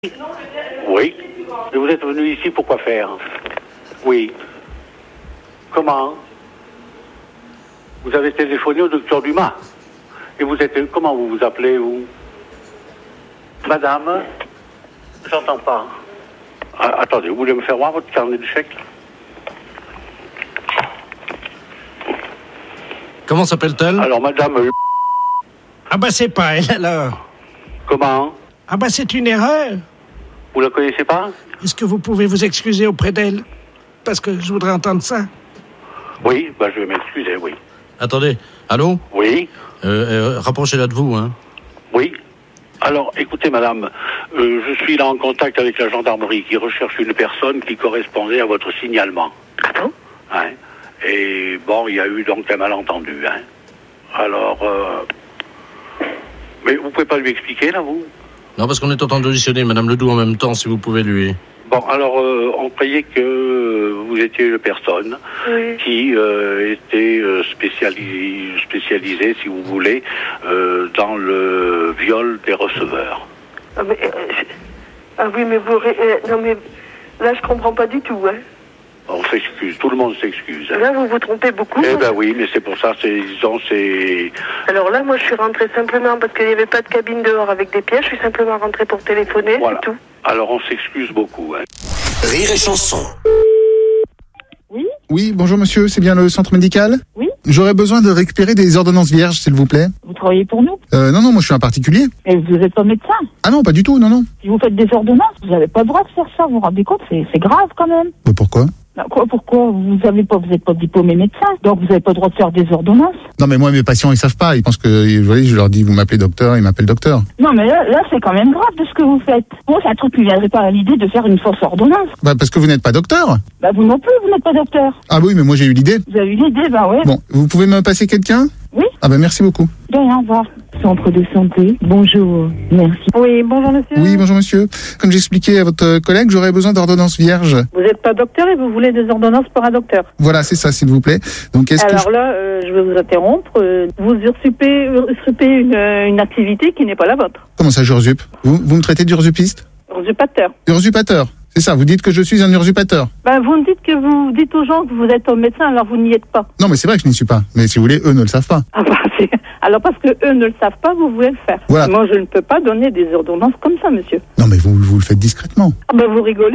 Oui. Et vous êtes venu ici pour quoi faire? Oui. Comment? Vous avez téléphoné au docteur Dumas. Et vous êtes... Comment vous vous appelez, vous? Madame? J'entends pas. Ah, attendez, vous voulez me faire voir votre carnet de chèques? Comment s'appelle-t-elle? Alors, madame... Ah bah c'est pas elle alors. Comment? Ah bah c'est une erreur. Vous la connaissez pas? Est-ce que vous pouvez vous excuser auprès d'elle? Parce que je voudrais entendre ça. Oui, bah je vais m'excuser, oui. Attendez, allô? Oui? Rapprochez-la de vous, hein. Oui. Alors, écoutez, madame, je suis là en contact avec la gendarmerie qui recherche une personne qui correspondait à votre signalement. Ah bon? Hein? Et bon, il y a eu donc un malentendu, hein. Alors, mais vous pouvez pas lui expliquer, là, vous? Non, parce qu'on est en train d'auditionner Madame Ledoux en même temps, si vous pouvez lui... Bon, alors, on croyait que vous étiez une personne qui était spécialisée, si vous voulez, dans le viol des receveurs. Ah, mais, oui, mais vous... non, mais là, je comprends pas du tout, hein. On s'excuse, tout le monde s'excuse. Hein. Là, vous vous trompez beaucoup. Eh ben oui, mais c'est pour ça, c'est... Alors là, moi, je suis rentrée simplement parce qu'il n'y avait pas de cabine dehors avec des pièges. Je suis simplement rentrée pour téléphoner, voilà. C'est tout. Alors, on s'excuse beaucoup, hein. Rire et chanson. Oui. Oui, bonjour monsieur, c'est bien le centre médical? Oui. J'aurais besoin de récupérer des ordonnances vierges, s'il vous plaît. Vous travaillez pour nous? Non, moi je suis un particulier. Et vous n'êtes pas médecin? Ah non, pas du tout, non. Si vous faites des ordonnances, vous n'avez pas le droit de faire ça, vous vous rendez compte? C'est grave quand même. Mais pourquoi? Pourquoi? Vous n'êtes pas diplômé médecin, donc vous n'avez pas le droit de faire des ordonnances. Non mais moi mes patients ils savent pas, ils pensent que, vous voyez, je leur dis vous m'appelez docteur, ils m'appellent docteur. Non mais là c'est quand même grave de ce que vous faites. Moi c'est un truc qui ne viendrait pas à l'idée de faire une fausse ordonnance. Bah parce que vous n'êtes pas docteur. Bah vous non plus, vous n'êtes pas docteur. Ah oui, mais moi j'ai eu l'idée. Vous avez eu l'idée, bah ouais. Bon, vous pouvez me passer quelqu'un? Oui. Ah bah merci beaucoup. De rien, au revoir. Centre de santé, bonjour, merci. Oui, bonjour monsieur. Oui, bonjour monsieur. Comme j'expliquais à votre collègue, j'aurais besoin d'ordonnances vierges. Vous n'êtes pas docteur et vous voulez des ordonnances pour un docteur. Voilà, c'est ça, s'il vous plaît. Donc Alors là, je vais vous interrompre. Vous usurpez une activité qui n'est pas la vôtre. Comment ça, j'ursupe? Vous me traitez d'ursupiste? Usurpateur. Usurpateur, c'est ça, vous dites que je suis un usurpateur. Ben, vous me dites que vous dites aux gens que vous êtes un médecin, alors vous n'y êtes pas. Non, mais c'est vrai que je n'y suis pas. Mais si vous voulez, eux ne le savent pas. Ah bah, alors parce que eux ne le savent pas, vous pouvez le faire. Voilà. Moi, je ne peux pas donner des ordonnances comme ça, monsieur. Non, mais vous le faites discrètement. Ah ben, vous rigolez.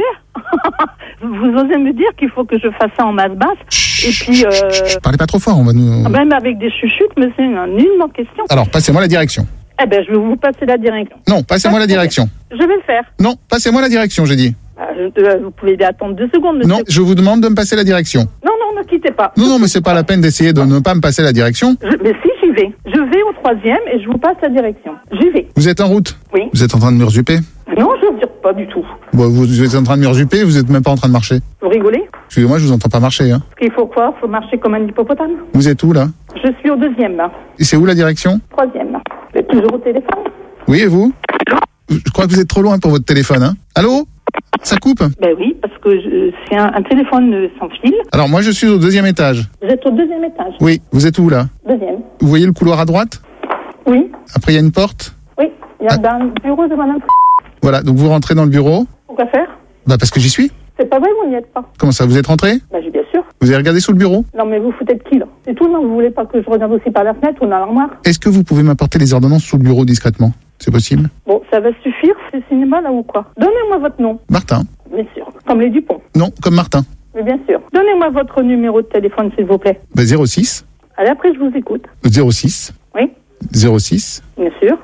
Vous osez me dire qu'il faut que je fasse ça en masse basse. Et puis... Parlez pas trop fort, on va nous... Même avec des chuchutes, mais c'est nullement question. Alors, passez-moi la direction. Eh ben, je vais vous passer la direction. Non, passez-moi la direction. Je vais le faire. Non, passez-moi la direction, j'ai dit. Vous pouvez attendre 2 secondes, monsieur. Non, je vous demande de me passer la direction. Non, ne quittez pas. Non, mais c'est pas la peine d'essayer de ne pas me passer la direction. Mais si, j'y vais. Je vais au 3e et je vous passe la direction. J'y vais. Vous êtes en route? Oui. Vous êtes en train de m'usurper? Non, je ne pas du tout. Bon, vous êtes en train de m'usurper, vous êtes même pas en train de marcher. Vous rigolez? Excusez-moi, je vous entends pas marcher, hein. Parce qu'il faut quoi? Faut marcher comme un hippopotame. Vous êtes où, là? Je suis au 2e, là. Et c'est où la direction? 3e, là. Vous êtes toujours au téléphone? Oui, et vous? Je crois que vous êtes trop loin pour votre téléphone, hein. Allô? Ça coupe? Ben oui, parce que c'est un téléphone sans fil. Alors moi je suis au 2e étage. Vous êtes au 2e étage? Oui, vous êtes où là? 2e. Vous voyez le couloir à droite? Oui. Après il y a une porte? Oui, il y a dans le bureau de madame. Voilà, donc vous rentrez dans le bureau. Pourquoi faire? Bah parce que j'y suis. C'est pas vrai, vous n'y êtes pas. Comment ça, vous êtes rentré? Bah bien sûr. Vous avez regardé sous le bureau? Non mais vous foutez de qui là? C'est tout, non? Vous voulez pas que je regarde aussi par la fenêtre ou dans l'armoire? Est-ce que vous pouvez m'apporter les ordonnances sous le bureau discrètement? C'est possible? Bon, ça va suffire, c'est cinéma là ou quoi? Donnez-moi votre nom. Martin. Bien sûr. Comme les Dupont. Non, comme Martin. Mais bien sûr. Donnez-moi votre numéro de téléphone, s'il vous plaît. Bah 06. Allez, après, je vous écoute. 06. Oui. 06. Bien sûr.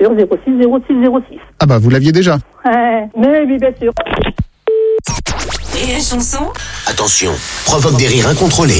06. Ah bah vous l'aviez déjà. Mais oui, bien sûr. Et la chanson? Attention, provoque des rires incontrôlés.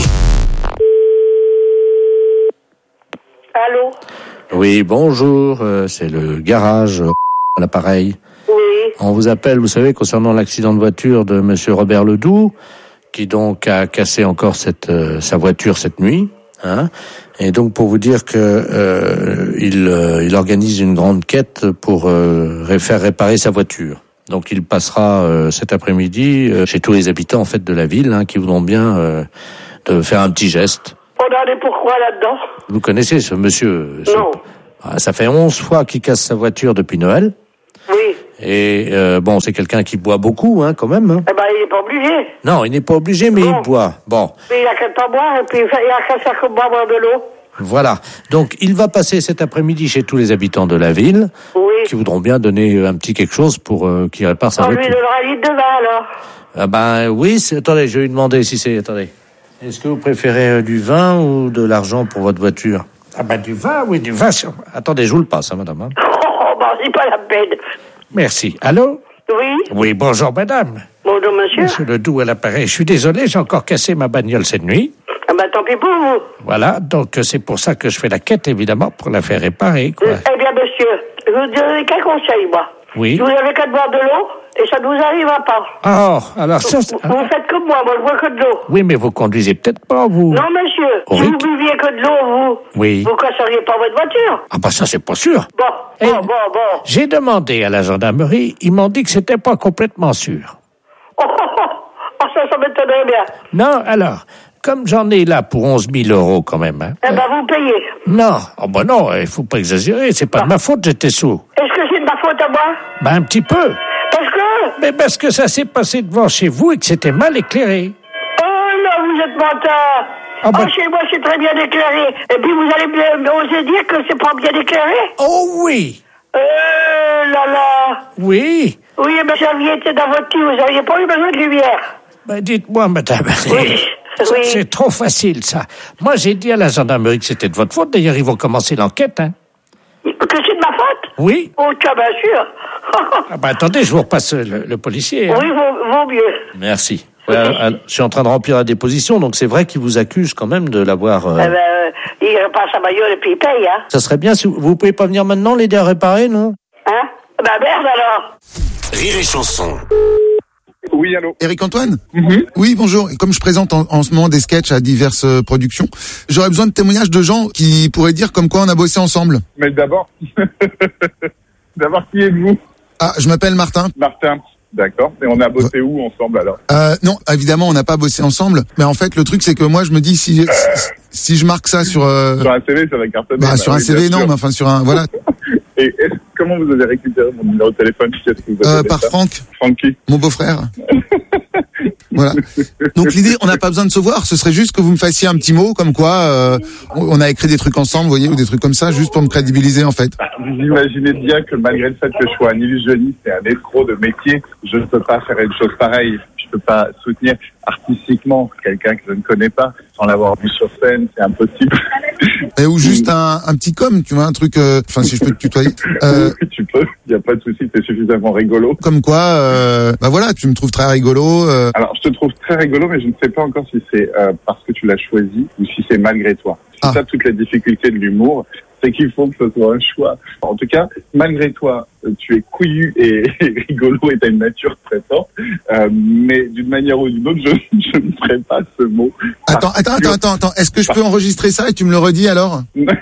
Allô? Oui, bonjour, c'est le garage à l'appareil. Oui. On vous appelle, vous savez, concernant l'accident de voiture de monsieur Robert Ledoux, qui donc a cassé encore sa voiture cette nuit, hein. Et donc pour vous dire que il organise une grande quête pour faire réparer sa voiture. Donc il passera cet après-midi chez tous les habitants en fait de la ville, hein, qui voudront bien de faire un petit geste. On a des pourquoi là-dedans? Vous connaissez ce monsieur? Non. Ça fait 11 fois qu'il casse sa voiture depuis Noël. Oui. Et bon, c'est quelqu'un qui boit beaucoup, hein, quand même. Hein. Eh ben, il n'est pas obligé. Non, il n'est pas obligé, mais il boit. Bon. Mais il a qu'à pas boire, et puis il a qu'à faire comme boire de l'eau. Voilà. Donc, il va passer cet après-midi chez tous les habitants de la ville, qui voudront bien donner un petit quelque chose pour qu'il répare sa voiture. On lui donnera un litre de vin, alors. Ah ben oui, attendez, je vais lui demander si c'est... Attendez. Est-ce que vous préférez du vin ou de l'argent pour votre voiture? Ah ben du vin, oui, du vin. Attendez, je vous le passe, hein, madame. Hein. Oh, ben c'est pas la peine. Merci. Allô? Oui? Oui, bonjour, madame. Bonjour, monsieur. Monsieur Ledoux à l'appareil. Je suis désolé, j'ai encore cassé ma bagnole cette nuit. Ah ben tant pis pour vous. Voilà, donc c'est pour ça que je fais la quête, évidemment, pour la faire réparer, quoi. Eh bien, monsieur, je vous donne quel conseil, moi? Oui. Vous avez qu'à boire de l'eau, et ça ne vous arrivera pas. Oh, alors ça... Vous faites comme moi je bois que de l'eau. Oui, mais vous conduisez peut-être pas, vous. Non, monsieur, si vous buviez que de l'eau, oui. Vous casseriez pas votre voiture. Ah bah ça, c'est pas sûr. Bon. J'ai demandé à la gendarmerie, ils m'ont dit que c'était pas complètement sûr. Ça m'étonnerait bien. Non, alors, comme j'en ai là pour 11 000 euros quand même... Hein, eh ben, vous payez. Non, oh ben non, il faut pas exagérer, c'est pas de ma faute, j'étais sous. Est-ce que c'est de ma faute à moi? Ben un petit peu. Parce que? Mais parce que ça s'est passé devant chez vous et que c'était mal éclairé. Oh là, vous êtes menteur. Ah ben... chez moi, c'est très bien éclairé. Et puis, vous allez oser dire que c'est pas bien éclairé? Oh oui. Là. Oui. Oui, mais si vous étiez dans votre cul, vous n'auriez pas eu besoin de lumière. Ben dites-moi, madame. Oui. C'est trop facile, ça. Moi, j'ai dit à la gendarmerie que c'était de votre faute. D'ailleurs, ils vont commencer l'enquête, hein. Que c'est de ma faute? Oui. Oh, tiens, bien sûr. Ah ben attendez, je vous repasse le policier. Hein. Oui, vaut mieux. Merci. Ouais, alors, je suis en train de remplir la déposition, donc c'est vrai qu'il vous accuse quand même de l'avoir... il repasse sa bagnole et puis il paye, hein. Ça serait bien si vous pouvez pas venir maintenant l'aider à réparer, non? Hein? Bah merde alors. Rire et chanson. Oui, allô. Éric Antoine? Oui, bonjour. Comme je présente en ce moment des sketchs à diverses productions, j'aurais besoin de témoignages de gens qui pourraient dire comme quoi on a bossé ensemble. Mais d'abord, qui êtes-vous? Ah, je m'appelle Martin. Martin. D'accord. Et on a bossé où ensemble alors? Non, évidemment, on n'a pas bossé ensemble. Mais en fait, le truc, c'est que moi, je me dis si je marque ça sur sur un CV, ça va cartonner. Bah, sur un CV, non, mais enfin sur un voilà. Et comment vous avez récupéré mon numéro de téléphone? Qu'est-ce que vous avez par ça? Franck. Francky. Mon beau-frère. Voilà. Donc l'idée, on n'a pas besoin de se voir. Ce serait juste que vous me fassiez un petit mot, comme quoi on a écrit des trucs ensemble, vous voyez, ou des trucs comme ça, juste pour me crédibiliser en fait. Vous imaginez bien que malgré le fait que je sois un illusionniste et un escroc de métier, je ne peux pas faire une chose pareille. Je peux pas soutenir artistiquement quelqu'un que je ne connais pas sans l'avoir vu sur scène, c'est impossible. Ou juste un petit tu vois, un truc, enfin si je peux te tutoyer. Oui, tu peux, il n'y a pas de souci, t'es suffisamment rigolo. Comme quoi, bah voilà, tu me trouves très rigolo. Alors je te trouve très rigolo, mais je ne sais pas encore si c'est parce que tu l'as choisi ou si c'est malgré toi. C'est ça toute la difficulté de l'humour. C'est qu'il faut que ce soit un choix. En tout cas, malgré toi, tu es couillu et rigolo et t'as une nature très forte. Mais d'une manière ou d'une autre, je ne ferai pas ce mot. Attends. Est-ce que je peux enregistrer ça et tu me le redis alors?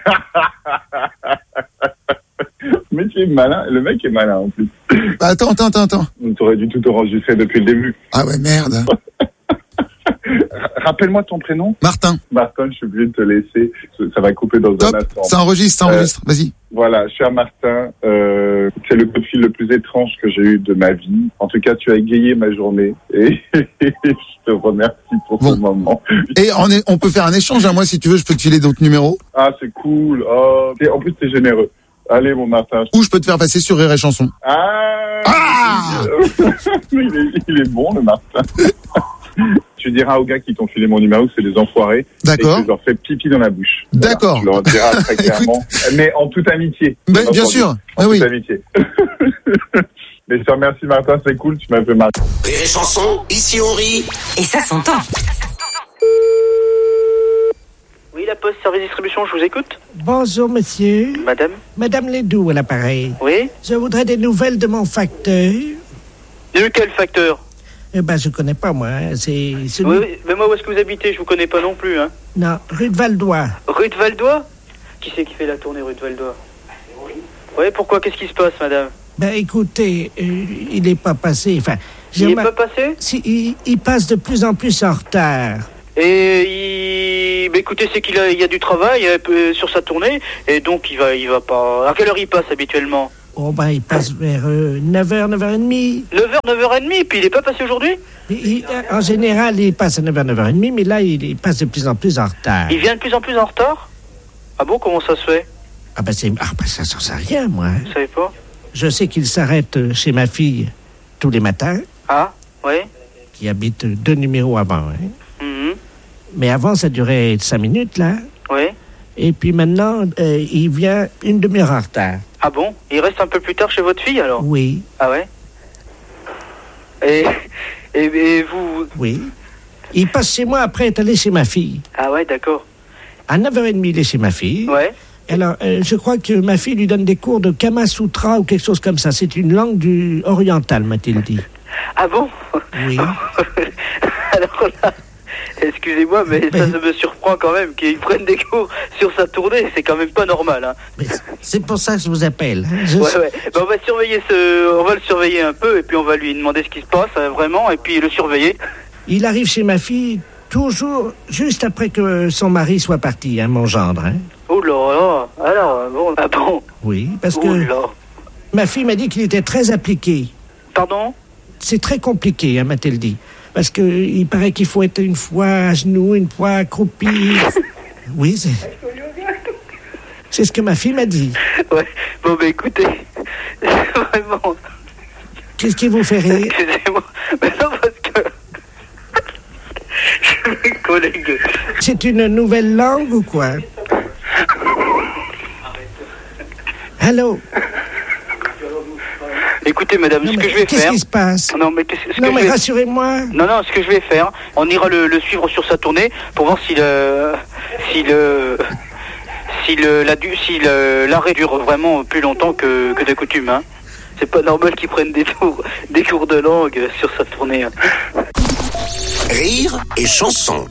Mais tu es malin. Le mec est malin en plus. Attends. T'aurais dû tout enregistrer depuis le début. Ah ouais, merde. Rappelle-moi ton prénom. Martin, je suis obligé de te laisser. Ça va couper dans un instant. Ça enregistre. Vas-y. Voilà, cher Martin, c'est le coup de fil le plus étrange que j'ai eu de ma vie. En tout cas, tu as égayé ma journée et je te remercie pour ce moment. Et on peut faire un échange. Moi, si tu veux, je peux te filer d'autres numéros. Ah, c'est cool. Oh, en plus, t'es généreux. Allez, mon Martin. Ou je peux te faire passer sur Rire et Chanson. Il est bon, le Martin. Tu diras aux gars qui t'ont filé mon numéro que c'est des enfoirés. D'accord. Et que je leur fais pipi dans la bouche. D'accord. Voilà, je leur dirai très clairement. Mais en toute amitié. Bien sûr. En toute amitié. Mais je te remercie, Martin, c'est cool, tu m'as fait marrer. Rire et Chanson, ici on rit. Et ça s'entend. Oui, la Poste, service distribution, je vous écoute. Bonjour, monsieur. Madame. Madame Ledoux à l'appareil. Oui. Je voudrais des nouvelles de mon facteur. De quel facteur? Je connais pas, moi. C'est celui... Oui, mais moi, où est-ce que vous habitez? Je vous connais pas non plus, hein. Non, rue de Valdois. Rue de Valdois? Qui c'est qui fait la tournée rue de Valdois? Oui, pourquoi? Qu'est-ce qui se passe, madame? Écoutez, il n'est pas passé. Enfin, il n'est pas passé? Si, il passe de plus en plus en retard. Et écoutez, c'est qu'il y a du travail sur sa tournée, et donc il va pas... À quelle heure il passe habituellement? Oh, ben, il passe vers 9h, 9h30. 9h, 9h30, puis il est pas passé aujourd'hui? En général, il passe à 9h, 9h30, mais là, il passe de plus en plus en retard. Il vient de plus en plus en retard? Ah bon, comment ça se fait? Ah, ben, ça, j'en sais rien, moi. Vous savez pas? Je sais qu'il s'arrête chez ma fille tous les matins. Ah, oui. Qui habite 2 numéros avant, hein. Mm-hmm. Mais avant, ça durait 5 minutes, là. Oui. Et puis maintenant, il vient une demi-heure en retard. Ah bon? Il reste un peu plus tard chez votre fille, alors? Oui. Ah ouais? Et vous... Oui. Il passe chez moi après être allé chez ma fille. Ah ouais, d'accord. À 9h30, il est chez ma fille. Ouais. Alors, je crois que ma fille lui donne des cours de Kama Sutra ou quelque chose comme ça. C'est une langue orientale, m'a-t-il dit. Ah bon? Oui. Alors là... Excusez-moi, mais ça me surprend quand même qu'ils prennent des cours sur sa tournée. C'est quand même pas normal. Hein. Mais c'est pour ça que je vous appelle. Ouais. Ben, on va le surveiller un peu et puis on va lui demander ce qui se passe vraiment et puis le surveiller. Il arrive chez ma fille toujours juste après que son mari soit parti, hein, mon gendre. Hein. Oh là là. Alors, bon, ah bon. Oui, parce que ma fille m'a dit qu'il était très appliqué. Pardon? C'est très compliqué, hein, m'a-t-elle dit. Parce que il paraît qu'il faut être une fois à genoux, une fois accroupi. Oui, c'est ce que ma fille m'a dit. Ouais, bon, ben écoutez, vraiment... Qu'est-ce qui vous fait rire? Excusez-moi, mais non, parce que... Mes collègues... C'est une nouvelle langue ou quoi? Allô? Écoutez, madame, ce que je vais faire... Qu'est-ce qui se passe? Non, mais rassurez-moi. Non, ce que je vais faire, on ira le suivre sur sa tournée pour voir si l'arrêt dure vraiment plus longtemps que de coutume. Hein. C'est pas normal qu'ils prennent des cours de langue sur sa tournée. Hein. Rire et chanson.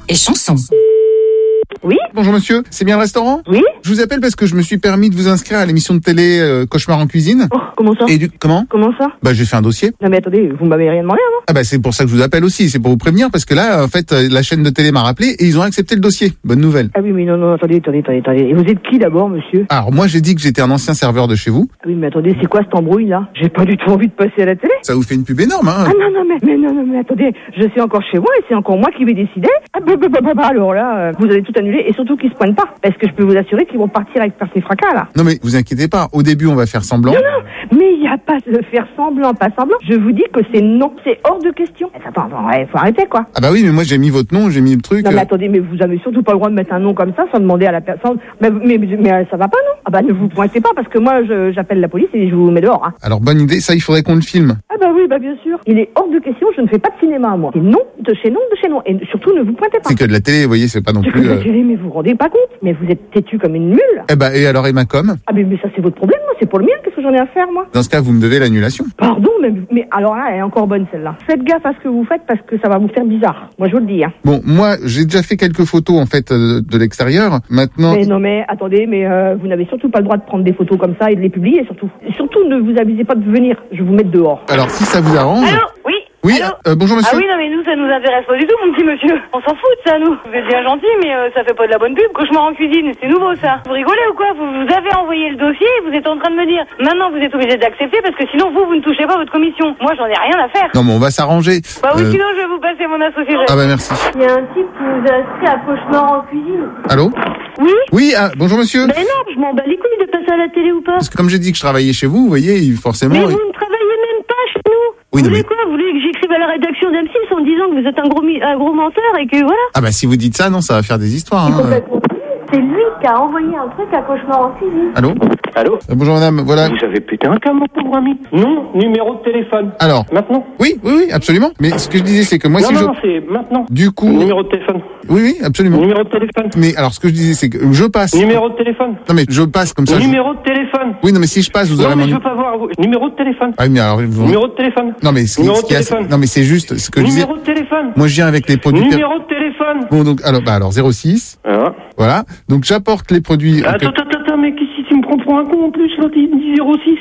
Oui. Bonjour monsieur, c'est bien le restaurant? Oui. Je vous appelle parce que je me suis permis de vous inscrire à l'émission de télé Cauchemar en cuisine. Oh, comment ça? Comment? Comment ça? Bah j'ai fait un dossier. Non mais attendez, vous m'avez rien demandé avant? Ah bah c'est pour ça que je vous appelle aussi, c'est pour vous prévenir parce que là en fait la chaîne de télé m'a rappelé et ils ont accepté le dossier. Bonne nouvelle. Ah oui mais non, attendez. Et vous êtes qui d'abord, monsieur? Alors moi j'ai dit que j'étais un ancien serveur de chez vous. Ah oui mais attendez, c'est quoi cette embrouille là? J'ai pas du tout envie de passer à la télé. Ça vous fait une pub énorme, hein? Ah non mais attendez, je suis encore chez moi et c'est encore moi qui vais décider. Ah alors là, vous allez tout annuler et surtout qu'ils se pointent pas. Parce que je peux vous assurer qu'ils vont partir avec perte et fracas là. Non mais vous inquiétez pas, au début on va faire semblant. Non, mais il y a pas de faire semblant, pas semblant. Je vous dis que c'est non, c'est hors de question. Attends, faut arrêter quoi. Ah bah oui, mais moi j'ai mis votre nom, j'ai mis le truc. Non mais attendez, mais vous avez surtout pas le droit de mettre un nom comme ça sans demander à la personne. Mais ça va pas non? Ah bah ne vous pointez pas parce que moi j'appelle la police et je vous mets dehors. Hein. Alors bonne idée, ça il faudrait qu'on le filme. Ah bah oui, bah bien sûr. Il est hors de question, je ne fais pas de cinéma moi. C'est non de chez non. Et surtout ne vous pointez pas. C'est que de la télé, vous voyez, c'est pas non plus. De la télé, mais vous vous rendez pas compte? Mais vous êtes têtu comme une mule. Eh bah et alors et ma com? Ah mais ça c'est votre problème, moi, c'est pour le mien, qu'est-ce que j'en ai à faire moi? Dans ce cas, vous me devez l'annulation. Pardon, mais alors là, elle est encore bonne celle-là. Faites gaffe à ce que vous faites parce que ça va vous faire bizarre. Moi je vous le dis. Hein. Bon, moi j'ai déjà fait quelques photos en fait de l'extérieur. Maintenant. Mais non mais attendez, mais vous n'avez surtout pas le droit de prendre des photos comme ça et de les publier surtout. Surtout ne vous avisez pas de venir, je vais vous mettre dehors. Alors si ça vous arrange. Allô? Oui. Oui, bonjour monsieur. Ah oui, non mais nous ça nous intéresse pas du tout mon petit monsieur. On s'en fout de ça nous. Vous êtes bien gentil mais ça fait pas de la bonne pub. Cauchemar en cuisine, c'est nouveau ça. Vous rigolez ou quoi? Vous avez envoyé le dossier et vous êtes en train de me dire maintenant vous êtes obligé d'accepter parce que sinon vous ne touchez pas votre commission. Moi j'en ai rien à faire. Non mais on va s'arranger. Bah oui sinon je vais vous passer mon associé. Ah bah merci. Il y a un type qui nous a inscrit à Cauchemar en cuisine. Allô? Oui? Oui, bonjour monsieur. Mais non, je m'en bats les couilles de passer à la télé ou pas. Parce que comme j'ai dit que je travaillais chez vous, vous voyez, forcément. Mais vous ne travaillez même pas chez nous. Oui, vous voulez quoi? Vous voulez que j'écrive à la rédaction d'M6 en disant que vous êtes un gros menteur et que voilà? Ah bah si vous dites ça, non, ça va faire des histoires. Hein. C'est lui qui a envoyé un truc à Cauchemar en cuisine. Allô? Allô? Bonjour madame, voilà. Vous avez pété un câble, mon pauvre ami. Non, numéro de téléphone. Alors? Maintenant? Oui, absolument. Mais ce que je disais, c'est que moi, non, c'est maintenant. Du coup. Numéro de téléphone. Oui, absolument. Numéro de téléphone. Mais alors, ce que je disais, c'est que je passe. Numéro de téléphone. Non, mais je passe comme ça. Numéro de téléphone. Oui, non, mais si je passe, vous aurez mon. Non, mais je veux pas voir. Numéro de téléphone. Ah, mais alors. Numéro de téléphone. Non, mais non, mais c'est juste ce que je disais. Numéro de téléphone. Moi, je viens avec les produits. Numéro de téléphone. Bon, donc, alors 06. Voilà. Donc, j'apporte les produits. Attends, mais qu'est-ce que tu me prends pour un con en plus? L'autre, il me dit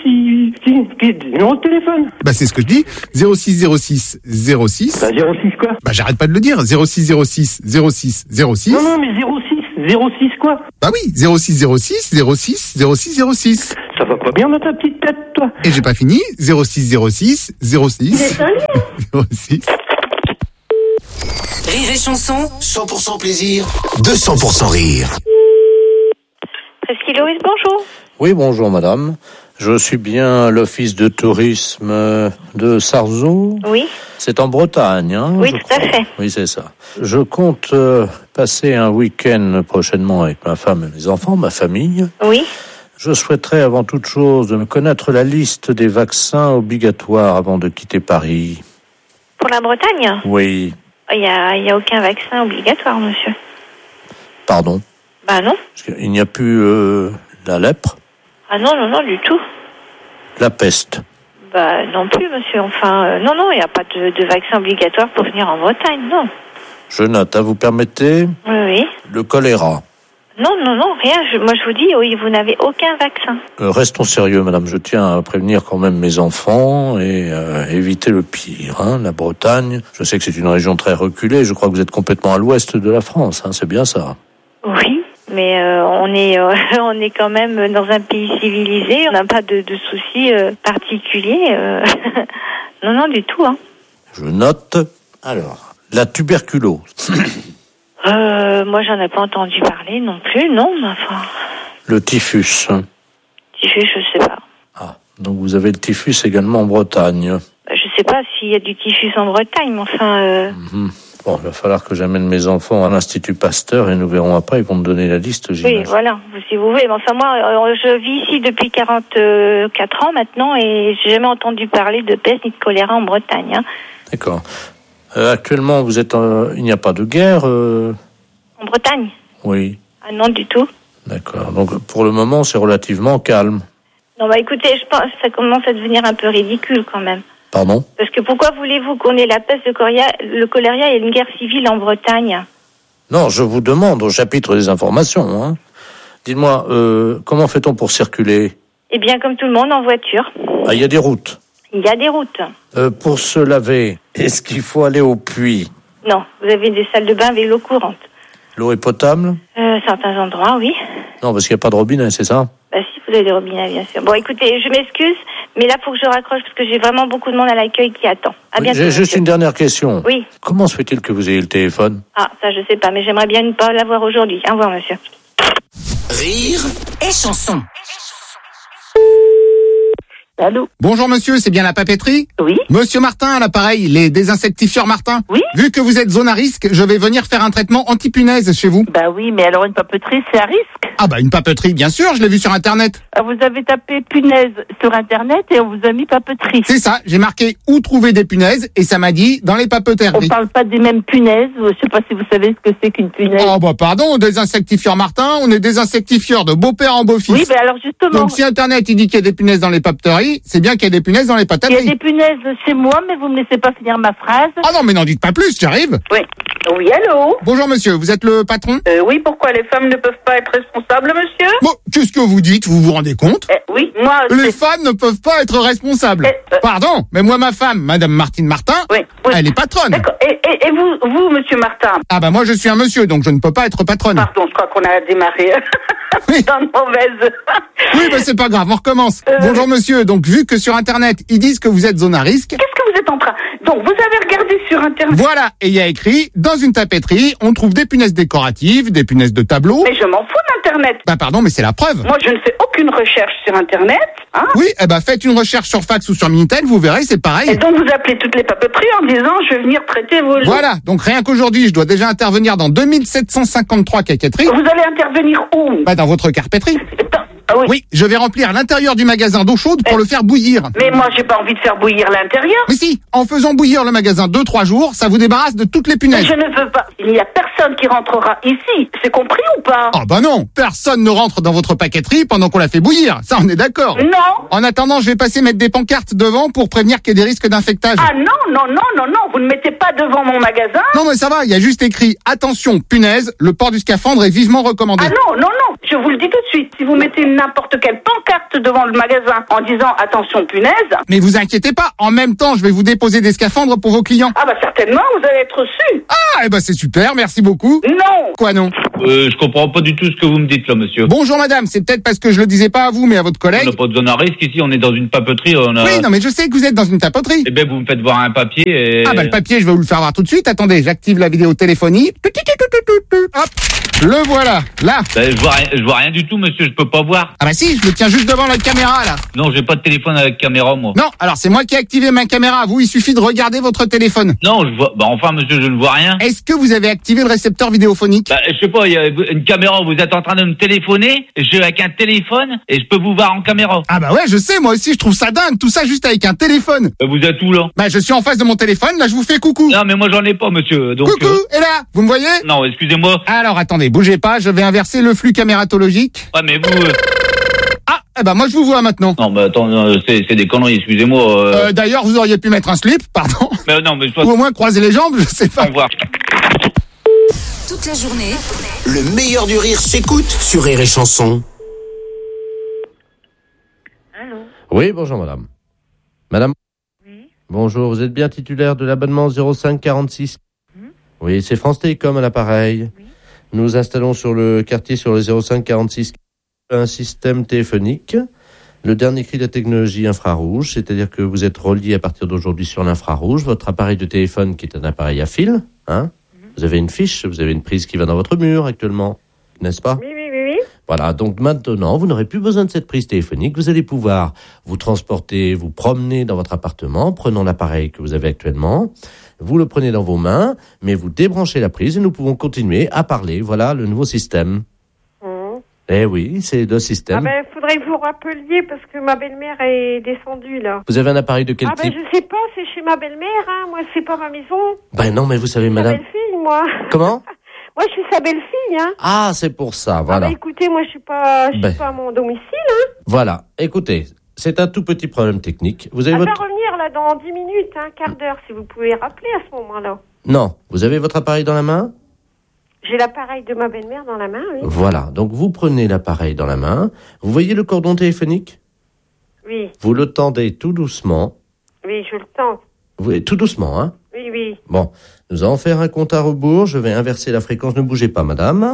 06, numéro de téléphone. Bah, c'est ce que je dis. 06. Bah, 06 quoi? Bah, j'arrête pas de le dire. 06. Non, mais 06 quoi? Bah oui, 06. Ça va pas bien dans ta petite tête. Arrête-toi. Et j'ai pas fini. 06 06 06 06. Rire et chanson, 100% plaisir, 200% rire. Presqu'île Loïs, bonjour. Oui, bonjour madame. Je suis bien à l'office de tourisme de Sarzeau. Oui. C'est en Bretagne, hein? Oui, tout à fait. Oui, c'est ça. Je compte passer un week-end prochainement avec ma femme et mes enfants, ma famille. Oui. Je souhaiterais avant toute chose de me connaître la liste des vaccins obligatoires avant de quitter Paris. Pour la Bretagne ? Oui. Il y a aucun vaccin obligatoire, monsieur. Pardon ? Bah non. Parce qu'il n'y a plus la lèpre ? Ah non, du tout. La peste ? Bah non plus, monsieur. Enfin, non, il n'y a pas de vaccin obligatoire pour venir en Bretagne, non. Je note, vous permettez ? Oui. Le choléra ? Non, rien. Moi, je vous dis, oui, vous n'avez aucun vaccin. Restons sérieux, madame. Je tiens à prévenir quand même mes enfants et éviter le pire. Hein. La Bretagne, je sais que c'est une région très reculée. Je crois que vous êtes complètement à l'ouest de la France. Hein. C'est bien ça. Oui, mais on est quand même dans un pays civilisé. On n'a pas de soucis particuliers. Non, du tout. Hein. Je note. Alors, la tuberculose. Moi, j'en ai pas entendu parler non plus, non, mais enfin... Le typhus. Typhus, je sais pas. Ah, donc vous avez le typhus également en Bretagne. Je sais pas s'il y a du typhus en Bretagne, mais enfin... Bon, il va falloir que j'amène mes enfants à l'Institut Pasteur et nous verrons après, ils vont me donner la liste, j'imagine. Oui, voilà, si vous voulez. Mais enfin, moi, je vis ici depuis 44 ans maintenant et j'ai jamais entendu parler de peste ni de choléra en Bretagne. Hein. D'accord. Actuellement, vous êtes il n'y a pas de guerre En Bretagne ? Oui. Ah non, du tout. D'accord. Donc, pour le moment, c'est relativement calme. Non, bah écoutez, je pense que ça commence à devenir un peu ridicule quand même. Pardon ? Parce que pourquoi voulez-vous qu'on ait la peste, le choléra et une guerre civile en Bretagne ? Non, je vous demande au chapitre des informations. Hein. Dites-moi, comment fait-on pour circuler ? Eh bien, comme tout le monde, en voiture. Ah, il y a des routes ? Il y a des routes. Pour se laver, est-ce qu'il faut aller au puits ? Non, vous avez des salles de bain avec l'eau courante. L'eau est potable ? Certains endroits, oui. Non, parce qu'il n'y a pas de robinet, c'est ça ? Bah si, vous avez des robinets, bien sûr. Bon, écoutez, je m'excuse, mais là, il faut que je raccroche parce que j'ai vraiment beaucoup de monde à l'accueil qui attend. À bientôt. J'ai juste une dernière question. Oui. Comment se fait-il que vous ayez le téléphone ? Ah, ça, je sais pas, mais j'aimerais bien ne pas l'avoir aujourd'hui. Au revoir, monsieur. Rire et chanson. Allô ? Bonjour monsieur, c'est bien la papeterie ? Oui. Monsieur Martin à l'appareil, les désinsectifieurs Martin ? Oui. Vu que vous êtes zone à risque, je vais venir faire un traitement anti-punaise chez vous. Bah oui, mais alors une papeterie, c'est à risque. Ah bah une papeterie, bien sûr, je l'ai vu sur internet. Ah, vous avez tapé punaise sur internet et on vous a mis papeterie. C'est ça, j'ai marqué où trouver des punaises et ça m'a dit dans les papeteries. On parle pas des mêmes punaises, je sais pas si vous savez ce que c'est qu'une punaise. Oh bah pardon, désinsectifieurs Martin, on est désinsectifieurs de beau-père en beau-fils. Oui, mais alors justement... Donc si internet il dit qu'il y a des punaises dans les papeteries, c'est bien qu'il y a des punaises dans les patateries. Il y a des punaises chez moi, mais vous me laissez pas finir ma phrase. Ah non, mais n'en dites pas plus, j'arrive. Oui. Oui, allô ? Bonjour monsieur, vous êtes le patron ? Oui, pourquoi les femmes ne peuvent pas être responsables, monsieur ? Bon, qu'est-ce que vous dites ? Vous vous rendez compte ? Oui, moi... Les femmes ne peuvent pas être responsables. Pardon, mais moi, ma femme, Madame Martine Martin, elle est patronne. D'accord. Et vous, monsieur Martin ? Ah bah moi, je suis un monsieur, donc je ne peux pas être patronne. Pardon, je crois qu'on a démarré dans une mauvaise... Oui, bah c'est pas grave, on recommence. Bonjour monsieur, donc vu que sur Internet, ils disent que vous êtes zone à risque... Qu'est-ce que vous êtes en train... Donc, vous avez regardé sur Internet... Voilà, et il y a écrit, dans une tapeterie, on trouve des punaises décoratives, des punaises de tableau... Mais je m'en fous d'Internet. Bah pardon, mais c'est la preuve. Moi, je ne fais aucune recherche sur Internet. Hein. Oui, eh ben faites une recherche sur fax ou sur Minitel, vous verrez, c'est pareil. Et donc, vous appelez toutes les papeteries en disant, je vais venir traiter vos... Voilà, donc rien qu'aujourd'hui, je dois déjà intervenir dans 2753 caquetteries. Vous allez intervenir où ? Bah dans votre carpetterie. Ah oui. Oui, je vais remplir l'intérieur du magasin d'eau chaude pour le faire bouillir. Mais moi, j'ai pas envie de faire bouillir l'intérieur. Mais si, en faisant bouillir le magasin 2-3 jours, ça vous débarrasse de toutes les punaises. Mais je ne veux pas. Il n'y a personne qui rentrera ici. C'est compris ou pas ? Ah bah non, personne ne rentre dans votre paqueterie pendant qu'on la fait bouillir. Ça, on est d'accord. Non. En attendant, je vais passer mettre des pancartes devant pour prévenir qu'il y a des risques d'infectage. Ah non, vous ne mettez pas devant mon magasin. Non, mais ça va, il y a juste écrit « Attention, punaise, le port du scaphandre est vivement recommandé ». Ah non, je vous le dis tout de suite. Si vous mettez une n'importe quelle pancarte devant le magasin en disant attention punaise. Mais vous inquiétez pas, en même temps, je vais vous déposer des scaphandres pour vos clients. Ah bah certainement, vous allez être reçu. Ah, c'est super, merci beaucoup. Non. Quoi non? Je comprends pas du tout ce que vous me dites là, monsieur. Bonjour madame, c'est peut-être parce que je le disais pas à vous, mais à votre collègue. On n'a pas de zone à risque ici, on est dans une papeterie. Oui, non mais je sais que vous êtes dans une tapoterie. Eh ben vous me faites voir un papier et... Ah le papier, je vais vous le faire voir tout de suite. Attendez, j'active la vidéotéléphonie. Hop, le voilà, là. Je vois rien du tout, monsieur, je peux pas voir. Ah si, je le tiens juste devant la caméra, là. Non, j'ai pas de téléphone avec caméra, moi. Non, alors c'est moi qui ai activé ma caméra. Vous, il suffit de regarder votre téléphone. Non, je vois... enfin, monsieur, je ne vois rien. Est-ce que vous avez activé le récepteur vidéophonique? Je sais pas, il y a une caméra, vous êtes en train de me téléphoner, je suis avec un téléphone, et je peux vous voir en caméra. Ah ouais, je sais, moi aussi, je trouve ça dingue, tout ça juste avec un téléphone. Vous êtes où, là? Je suis en face de mon téléphone, là, je vous fais coucou. Non, mais moi, j'en ai pas, monsieur, donc... Coucou, et là, vous me voyez? Non, excusez-moi. Alors, attendez, bougez pas, je vais inverser le flux camératologique. Ouais, mais vous... moi, je vous vois maintenant. Non, attends, c'est des conneries, excusez-moi. D'ailleurs, vous auriez pu mettre un slip, pardon. Mais non, mais... Ou au moins croiser les jambes, je sais pas. Au revoir. Toute la journée, le meilleur du rire s'écoute sur Rire et Chanson. Allô? Oui, bonjour madame. Madame? Oui. Bonjour, vous êtes bien titulaire de l'abonnement 0546 ? Oui, c'est France Télécom à l'appareil. Oui. Nous installons sur le quartier, sur le 0546, un système téléphonique. Le dernier cri de la technologie infrarouge, c'est-à-dire que vous êtes relié à partir d'aujourd'hui sur l'infrarouge. Votre appareil de téléphone, qui est un appareil à fil, vous avez une fiche, vous avez une prise qui va dans votre mur actuellement, n'est-ce pas? Oui. Voilà, donc maintenant, vous n'aurez plus besoin de cette prise téléphonique. Vous allez pouvoir vous transporter, vous promener dans votre appartement, prenant l'appareil que vous avez actuellement. Vous le prenez dans vos mains, mais vous débranchez la prise et nous pouvons continuer à parler. Voilà le nouveau système. Eh oui, c'est le système. Faudrait que vous rappeliez parce que ma belle-mère est descendue, là. Vous avez un appareil de quel type? Je sais pas, c'est chez ma belle-mère, Moi, c'est pas ma maison. Non, mais vous savez, madame... Je suis sa belle-fille, moi. Comment? Moi, je suis sa belle-fille, Ah, c'est pour ça, voilà. Écoutez, moi, je suis pas à mon domicile, Voilà, écoutez, c'est un tout petit problème technique. Vous avez va revenir, là, dans 10 minutes, un quart d'heure, si vous pouvez rappeler à ce moment-là. Non, vous avez votre appareil dans la main? J'ai l'appareil de ma belle-mère dans la main, oui. Voilà, donc vous prenez l'appareil dans la main. Vous voyez le cordon téléphonique? Oui. Vous le tendez tout doucement. Oui, je le tends. Tout doucement, Oui. Bon, nous allons faire un compte à rebours. Je vais inverser la fréquence. Ne bougez pas, madame.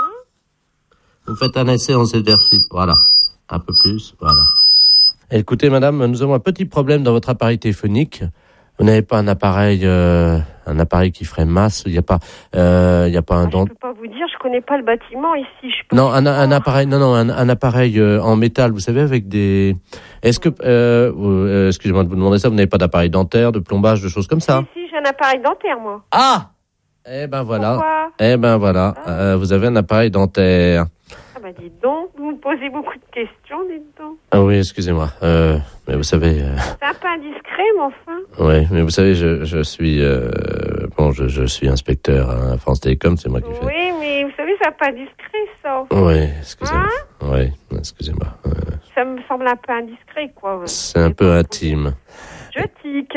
Vous faites un essai en cet exercice. Voilà. Un peu plus. Voilà. Écoutez, madame, nous avons un petit problème dans votre appareil téléphonique. Vous n'avez pas un appareil qui ferait masse. Il n'y a pas un dent. Je peux pas vous dire. Je connais pas le bâtiment ici. Non, un appareil. Non, un appareil en métal. Vous savez, avec des. Est-ce que excusez-moi de vous demander ça. Vous n'avez pas d'appareil dentaire, de plombage, de choses comme ça? Si, j'ai un appareil dentaire, moi. Ah. Eh ben voilà. Pourquoi? Vous avez un appareil dentaire. Dites donc, vous me posez beaucoup de questions, dites donc. Ah oui, excusez-moi. Mais vous savez... C'est un peu indiscret, mais enfin. Oui, mais vous savez, je suis... je suis inspecteur à France Télécom, c'est moi qui fais... Oui, mais vous savez, c'est un peu indiscret, ça. Oui, excusez-moi. Oui, excusez-moi. Ça me semble un peu indiscret, quoi. C'est un peu intime. Je tique,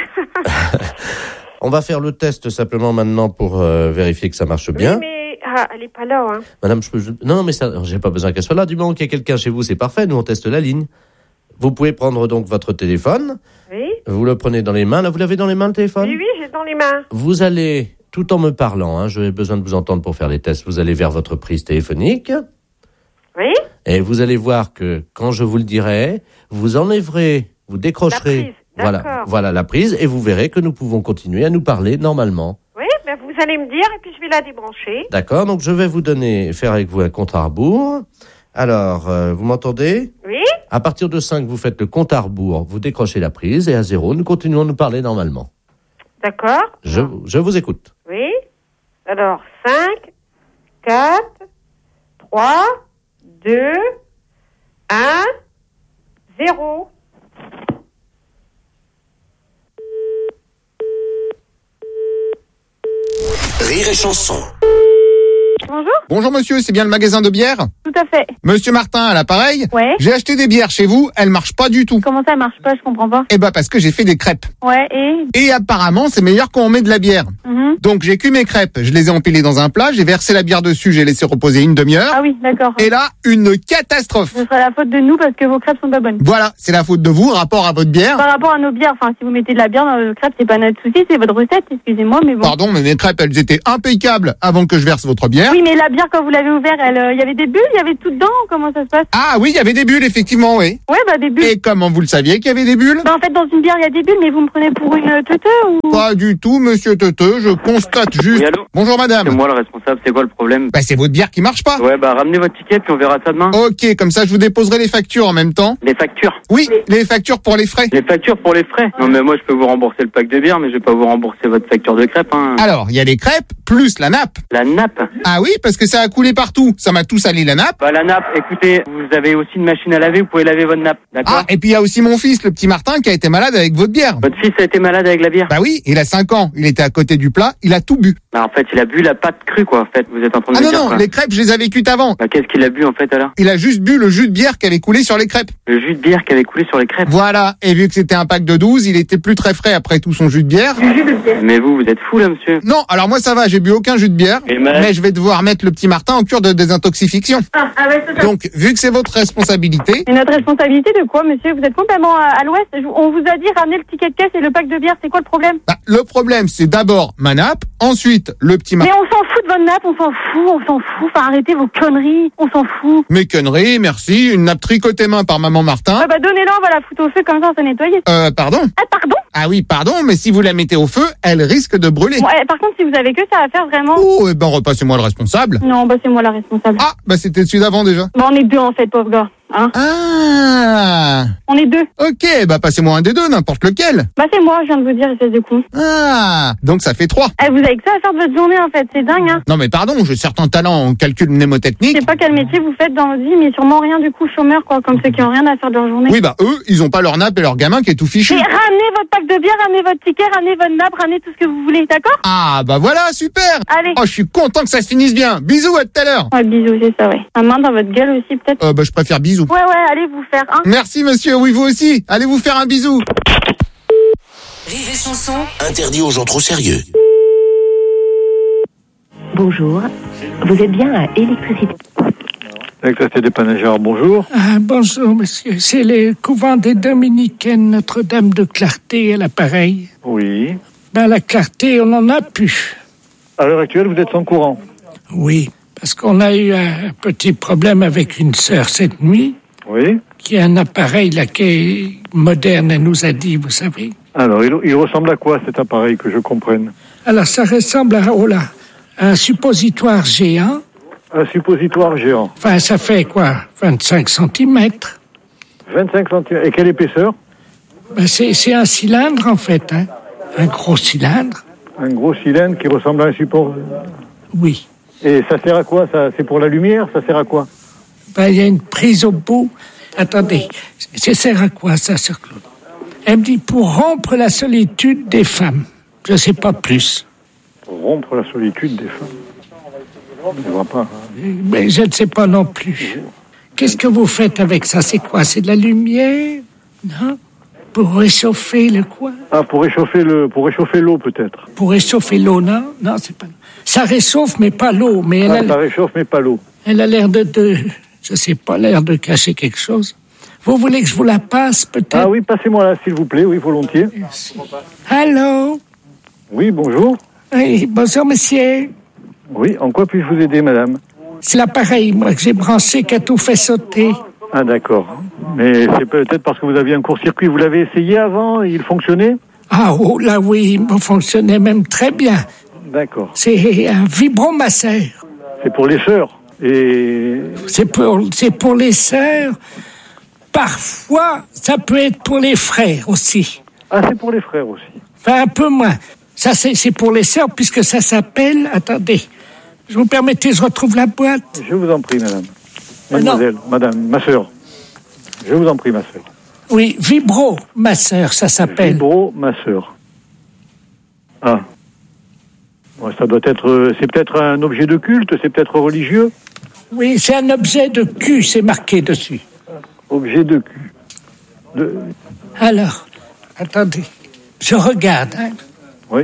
On va faire le test simplement maintenant pour vérifier que ça marche bien. Oui, mais elle est pas là, Madame, non, mais ça, j'ai pas besoin qu'elle soit là. Du moment qu'il y a quelqu'un chez vous, c'est parfait. Nous, on teste la ligne. Vous pouvez prendre donc votre téléphone. Oui. Vous le prenez dans les mains. Là, vous l'avez dans les mains, le téléphone? Oui, j'ai dans les mains. Vous allez, tout en me parlant, je n'ai besoin de vous entendre pour faire les tests, vous allez vers votre prise téléphonique. Oui. Et vous allez voir que, quand je vous le dirai, vous enlèverez, vous décrocherez. Voilà la prise, et vous verrez que nous pouvons continuer à nous parler normalement. Oui, vous allez me dire, et puis je vais la débrancher. D'accord, donc je vais vous faire avec vous un compte à rebours. Alors, vous m'entendez? Oui. À partir de 5, vous faites le compte à rebours, vous décrochez la prise, et à 0, nous continuons à nous parler normalement. D'accord. Je vous écoute. Oui. Alors, 5, 4, 3, 2, 1, 0. Rire et Chanson. Bonjour. Bonjour monsieur, c'est bien le magasin de bière? Tout à fait. Monsieur Martin, à l'appareil. Ouais. J'ai acheté des bières chez vous, elles marchent pas du tout. Comment ça marche pas? Je comprends pas. Eh ben parce que j'ai fait des crêpes. Ouais, Et apparemment, c'est meilleur quand on met de la bière. Donc j'ai cuit mes crêpes, je les ai empilées dans un plat, j'ai versé la bière dessus, j'ai laissé reposer une demi-heure. Ah oui, d'accord. Et là, une catastrophe. Ce sera la faute de nous parce que vos crêpes sont pas bonnes. Voilà, c'est la faute de vous, rapport à votre bière. Par rapport à nos bières, enfin, si vous mettez de la bière dans vos crêpes, c'est pas notre souci, c'est votre recette, excusez-moi, mais bon. Pardon, mais mes crêpes, elles étaient impeccables avant que je verse votre bière. Oui, mais la bière, quand vous l'avez ouverte, il y avait des bulles, il y avait tout dedans, comment ça se passe? Ah oui, il y avait des bulles, effectivement, oui. Ouais, bah des bulles. Et comment vous le saviez qu'il y avait des bulles? Bah en fait, dans une bière, il y a des bulles, mais vous me prenez pour une teuteux ou? Pas du tout, monsieur Teuteux, je constate juste. Oui, allô? Bonjour madame. C'est moi le responsable, c'est quoi le problème? Bah c'est votre bière qui marche pas. Ouais, bah ramenez votre ticket puis on verra ça demain. Ok, comme ça je vous déposerai les factures en même temps. Les factures? Oui, les factures pour les frais. Les factures pour les frais? Non mais moi je peux vous rembourser le pack de bière, mais je vais pas vous rembourser votre facture de crêpes, hein. Alors, il y a les crêpes plus la nappe. La nappe? Ah oui, parce que ça a coulé partout. Ça m'a tout salé la nappe. Bah la nappe, écoutez, vous avez aussi une machine à laver, vous pouvez laver votre nappe, d'accord? Ah, et puis il y a aussi mon fils, le petit Martin, qui a été malade avec votre bière. Votre fils a été malade avec la bière? Bah oui, il a 5 ans, il était à côté du plat, il a tout bu. Bah en fait, il a bu la pâte crue quoi, en fait, vous êtes en train de Ah me non, dire non, quoi. les crêpes, je les avais cuites avant. Bah qu'est-ce qu'il a bu en fait alors? Il a juste bu le jus de bière qui avait coulé sur les crêpes. Le jus de bière qui avait coulé sur les crêpes? Voilà, et vu que c'était un pack de 12, il était plus très frais après tout son jus de bière. Mais vous êtes fou là monsieur? Non, alors moi ça va, j'ai bu aucun jus de bière, mais je vais devoir mettre le petit Martin en cure de désintoxification. Ah ouais, c'est ça. Donc, vu que c'est votre responsabilité... Et notre responsabilité de quoi, monsieur? Vous êtes complètement à l'ouest. On vous a dit ramener le ticket de caisse et le pack de bière, c'est quoi le problème? Bah, le problème, c'est d'abord ma nappe, ensuite le petit Martin... Mais on s'en fout de votre nappe, on s'en fout. Enfin, arrêtez vos conneries, on s'en fout. Mes conneries, merci, une nappe tricotée main par maman Martin. Ah bah donnez-la, on va la foutre au feu, comme ça on s'en nettoie. Pardon? Ah pardon? Ah oui, pardon, mais si vous la mettez au feu, elle risque de brûler. Ouais, par contre, si vous avez que ça à faire, vraiment... Oh, eh ben repassez-moi le responsable. Non, bah c'est moi la responsable. Ah, bah c'était celui d'avant déjà. Bah on est deux en fait, pauvre gars. Hein? Ah. On est deux. Ok, bah passez-moi un des deux, n'importe lequel. Bah c'est moi, je viens de vous dire, espèce de con. Ah, donc ça fait 3. Eh, vous avez que ça à faire de votre journée en fait, c'est dingue hein. Non mais pardon, j'ai certains talents en calcul mnémotechnique. Je sais pas quel métier vous faites dans votre vie, mais sûrement rien du coup, chômeur quoi, comme ceux qui ont rien à faire de leur journée. Oui bah eux, ils ont pas leur nappe et leur gamin qui est tout fichu. Mais ramenez votre pack de bière, ramenez votre ticket, ramenez votre nappe, ramenez tout ce que vous voulez, d'accord? Ah bah voilà, super. Allez. Oh, je suis content que ça se finisse bien. Bisous, à tout à l'heure. Ouais, bisous, c'est ça, ouais. Un main dans votre gueule aussi peut-être? Bah je préfère bisous. Ouais, allez vous faire un. Merci monsieur, oui vous aussi. Allez vous faire un bisou. Rire et chanson, interdit aux gens trop sérieux. Bonjour, vous êtes bien à Électricité. Électricité des Panagères, bonjour. Ah, bonjour, monsieur. C'est le couvent des Dominicaines Notre-Dame de Clarté à l'appareil. Oui. Ben, la Clarté, on n'en a plus. À l'heure actuelle, vous êtes sans courant? Oui, parce qu'on a eu un petit problème avec une sœur cette nuit. Oui. Qui a un appareil là qui est moderne, elle nous a dit, vous savez. Alors, il ressemble à quoi cet appareil, que je comprenne? Alors, ça ressemble à, un suppositoire géant. Un suppositoire géant. Enfin, ça fait quoi? 25 cm. 25 cm. Et quelle épaisseur? Ben, c'est un cylindre, en fait, hein. Un gros cylindre. Un gros cylindre qui ressemble à un support? Oui. Et ça sert à quoi, ça? C'est pour la lumière? Ça sert à quoi? Ben, il y a une prise au bout. Attendez, ça sert à quoi, ça, sœur Claude? Elle me dit, pour rompre la solitude des femmes. Je sais pas plus. Pour rompre la solitude des femmes? Je ne vois pas. Mais je ne sais pas non plus. Qu'est-ce que vous faites avec ça? C'est quoi? C'est de la lumière? Non? Pour réchauffer le quoi? Ah, pour réchauffer l'eau, peut-être. Pour réchauffer l'eau, non? Non, c'est pas... Ça réchauffe, mais pas l'eau. Mais ça réchauffe, mais pas l'eau. Elle a l'air je sais pas, l'air de cacher quelque chose. Vous voulez que je vous la passe, peut-être? Ah oui, passez-moi là, s'il vous plaît, oui, volontiers. Merci. Allô? Oui, bonjour. Oui, bonjour, monsieur. Oui, en quoi puis-je vous aider, madame? C'est l'appareil, moi, que j'ai branché, qui a tout fait sauter. Ah, d'accord. Mais c'est peut-être parce que vous aviez un court-circuit. Vous l'avez essayé avant, il fonctionnait? Ah, oh, là, oui, il fonctionnait même très bien. D'accord. C'est un vibromasseur. C'est pour les sœurs? Et... C'est pour les sœurs. Parfois, ça peut être pour les frères aussi. Ah, c'est pour les frères aussi. Enfin, un peu moins. Ça, c'est pour les sœurs, puisque ça s'appelle... Attendez, je vous permettez, je retrouve la boîte. Je vous en prie, madame. Mademoiselle, madame, ma sœur. Je vous en prie, ma sœur. Oui, vibromasseur, ça s'appelle. Vibromasseur. Ah. Ouais, ça doit être... C'est peut-être un objet de culte, c'est peut-être religieux? Oui, c'est un objet de cul, c'est marqué dessus. Objet de cul. Alors, attendez, je regarde. Hein. Oui.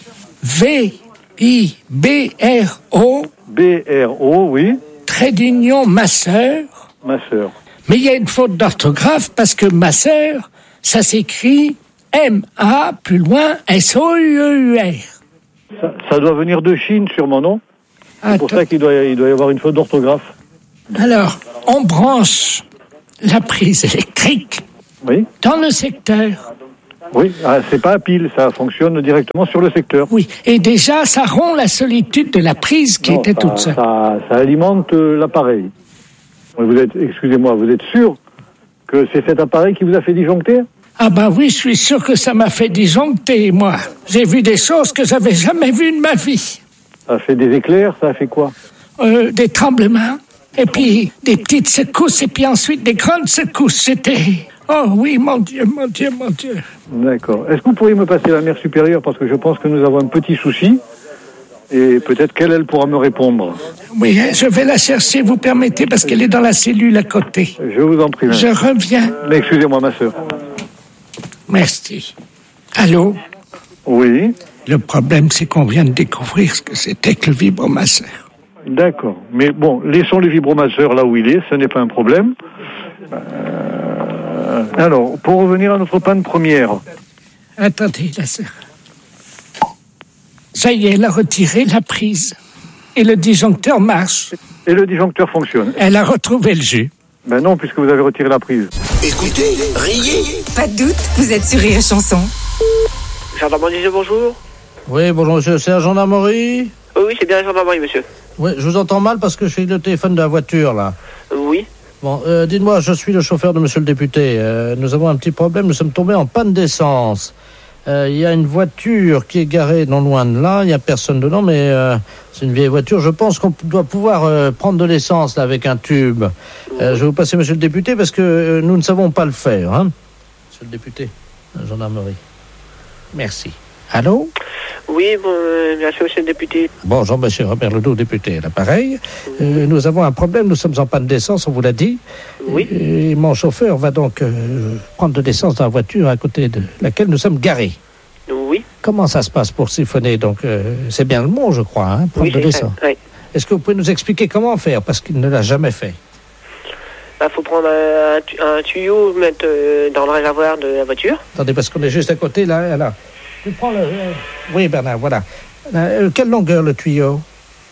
V-I-B-R-O. B-R-O, oui. Trait d'union, ma sœur. Ma sœur. Mais il y a une faute d'orthographe parce que ma sœur, ça s'écrit M-A, plus loin, S-O-U-E-U-R. Ça doit venir de Chine, sûrement, non? C'est pour ça qu'il doit y avoir une faute d'orthographe. Alors, on branche la prise électrique dans le secteur. Oui, c'est pas à pile, ça fonctionne directement sur le secteur. Oui, et déjà, ça rompt la solitude de la prise qui était toute seule. Ça alimente l'appareil. Excusez-moi, vous êtes sûr que c'est cet appareil qui vous a fait disjoncter? Ah bah oui, je suis sûr que ça m'a fait disjoncter, moi. J'ai vu des choses que j'avais jamais vues de ma vie. Ça a fait des éclairs, ça a fait quoi? Des tremblements, et puis des petites secousses, et puis ensuite des grandes secousses. C'était... Oh oui, mon Dieu, mon Dieu, mon Dieu. D'accord. Est-ce que vous pourriez me passer la mère supérieure, parce que je pense que nous avons un petit souci, et peut-être qu'elle, elle pourra me répondre. Oui, je vais la chercher, vous permettez, parce qu'elle est dans la cellule à côté. Je vous en prie. Je reviens. Mais excusez-moi, ma sœur. Merci. Allô? Oui. Le problème, c'est qu'on vient de découvrir ce que c'était que le vibromasseur. D'accord. Mais bon, laissons le vibromasseur là où il est, ce n'est pas un problème. Alors, pour revenir à notre panne première. Attendez, la sœur. Ça y est, elle a retiré la prise. Et le disjoncteur marche. Et le disjoncteur fonctionne. Elle a retrouvé le jus. Ben non, puisque vous avez retiré la prise. Écoutez, riez. Pas de doute, vous êtes sur Rire et Chanson. Gendarmerie, bonjour. Oui, bonjour monsieur, c'est la gendarmerie? Oui, c'est bien la gendarmerie, monsieur. Oui, je vous entends mal parce que je suis le téléphone de la voiture, là. Oui. Bon, dites-moi, je suis le chauffeur de monsieur le député. Nous avons un petit problème, nous sommes tombés en panne d'essence. Il y a une voiture qui est garée non loin de là, il n'y a personne dedans, mais c'est une vieille voiture. Je pense qu'on doit pouvoir prendre de l'essence là avec un tube. Je vais vous passer monsieur le député parce que nous ne savons pas le faire. Hein. Monsieur le député, la gendarmerie. Merci. Allô? Oui, bon, merci monsieur le député. Bonjour monsieur Robert Ledoux, député à l'appareil. Nous avons un problème, nous sommes en panne d'essence, on vous l'a dit. Oui. Et mon chauffeur va donc prendre de l'essence dans la voiture à côté de laquelle nous sommes garés. Oui. Comment ça se passe pour siphonner? Donc c'est bien le mot, je crois, hein, prendre de l'essence. Oui. Est-ce que vous pouvez nous expliquer comment faire? Parce qu'il ne l'a jamais fait. Il faut prendre un tuyau, mettre dans le réservoir de la voiture. Attendez, parce qu'on est juste à côté, là. Tu prends le... Oui, Bernard, voilà. Quelle longueur, le tuyau?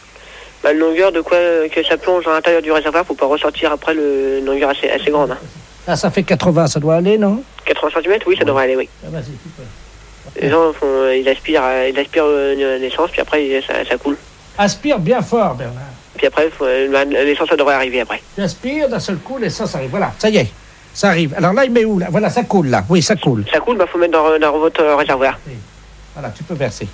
La longueur de quoi que ça plonge à l'intérieur du réservoir pour pas ressortir après une longueur assez grande. Hein. Ah, ça fait 80, ça doit aller, non? 80 cm, oui, ça devrait aller, oui. Ah, vas-y, tu peux. Les gens ils aspirent l'essence, puis après ça coule. Aspire bien fort, Bernard. Puis après, l'essence, ça devrait arriver après. Tu aspires, d'un seul coup, l'essence arrive. Voilà, ça y est, ça arrive. Alors là, il met où, là? Voilà, ça coule, là. Oui, ça coule. Ça coule, faut mettre dans votre réservoir. Oui. Voilà, tu peux verser.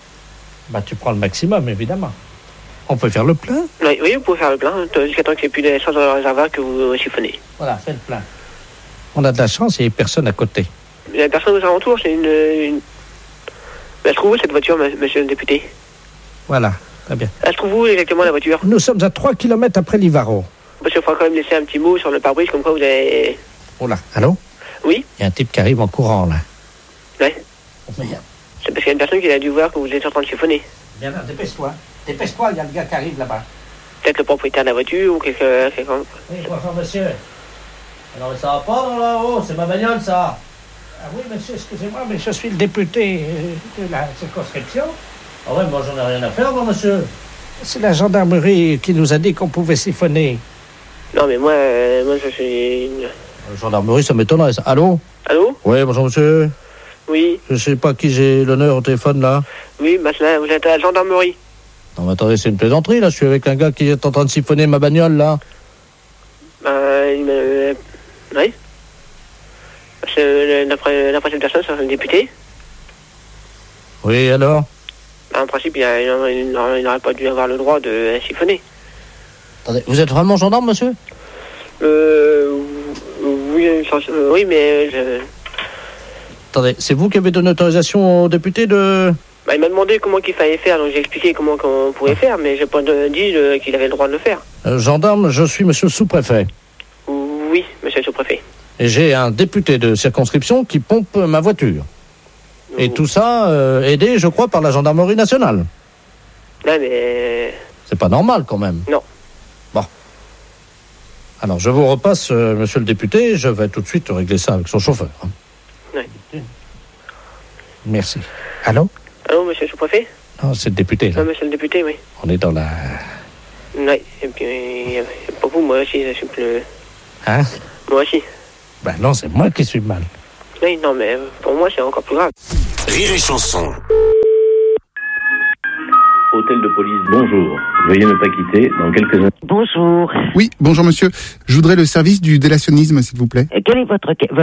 Tu prends le maximum, évidemment. On peut faire le plein? Oui, vous pouvez faire le plein, jusqu'à temps qu'il n'y ait plus d'essence dans le réservoir que vous siphonnez. Voilà, fais le plein. On a de la chance, il n'y a personne à côté. Il n'y a personne aux alentours, c'est une... Elle se trouve où, cette voiture, monsieur le député? Voilà, très bien. Elle se trouve où, exactement, la voiture? Nous sommes à 3 km après Livaro. Parce qu'il faudra quand même laisser un petit mot sur le pare-brise, comme quoi vous avez... Oh là, allô? Oui? Il y a un type qui arrive en courant, là. Ouais. Oh, merde. C'est parce qu'il y a une personne qui a dû voir que vous êtes en train de siphonner. Bien là, dépêche-toi. Dépêche-toi, il y a le gars qui arrive là-bas. Peut-être le propriétaire de la voiture ou quelqu'un. Oui, bonjour monsieur. Alors ça va pas dans là-haut, c'est ma bagnole ça. Ah oui monsieur, excusez-moi, mais je suis le député de la circonscription. Ah ouais, moi j'en ai rien à faire, moi monsieur. C'est la gendarmerie qui nous a dit qu'on pouvait siphonner. Non mais moi je suis... La gendarmerie, ça m'étonnerait ça. Allô? Allô? Oui, bonjour monsieur. Oui. Je sais pas qui j'ai l'honneur au téléphone là. Oui, là, vous êtes à la gendarmerie. Non mais attendez, c'est une plaisanterie là, je suis avec un gars qui est en train de siphonner ma bagnole là. Oui. D'après cette personne, c'est un député. Oui, alors? En principe, il n'aurait pas dû avoir le droit de siphonner. Attendez, vous êtes vraiment gendarme, monsieur? Oui, mais... Attendez, c'est vous qui avez donné autorisation au député de Bah, il m'a demandé comment qu'il fallait faire, donc j'ai expliqué comment on pouvait faire, mais j'ai pas dit qu'il avait le droit de le faire. Gendarme, je suis monsieur le sous-préfet. Oui, monsieur le sous-préfet. Et j'ai un député de circonscription qui pompe ma voiture. Et tout ça aidé, je crois, par la gendarmerie nationale. Non, mais... C'est pas normal, quand même. Non. Bon. Alors, je vous repasse, monsieur le député, je vais tout de suite régler ça avec son chauffeur. Oui. Merci. Allô, monsieur le sous-préfet? Non, c'est le député, là. Non, monsieur le député, oui. On est dans la... Oui, et puis, pour vous, moi aussi, je suis plus... Hein? Moi aussi. Ben non, c'est moi qui suis mal. Oui, non, mais pour moi, c'est encore plus grave. Rire et chanson. Hôtel de police, bonjour. Veuillez ne pas quitter dans quelques instants. Bonjour. Oui, bonjour monsieur. Je voudrais le service du délationnisme, s'il vous plaît. Quel est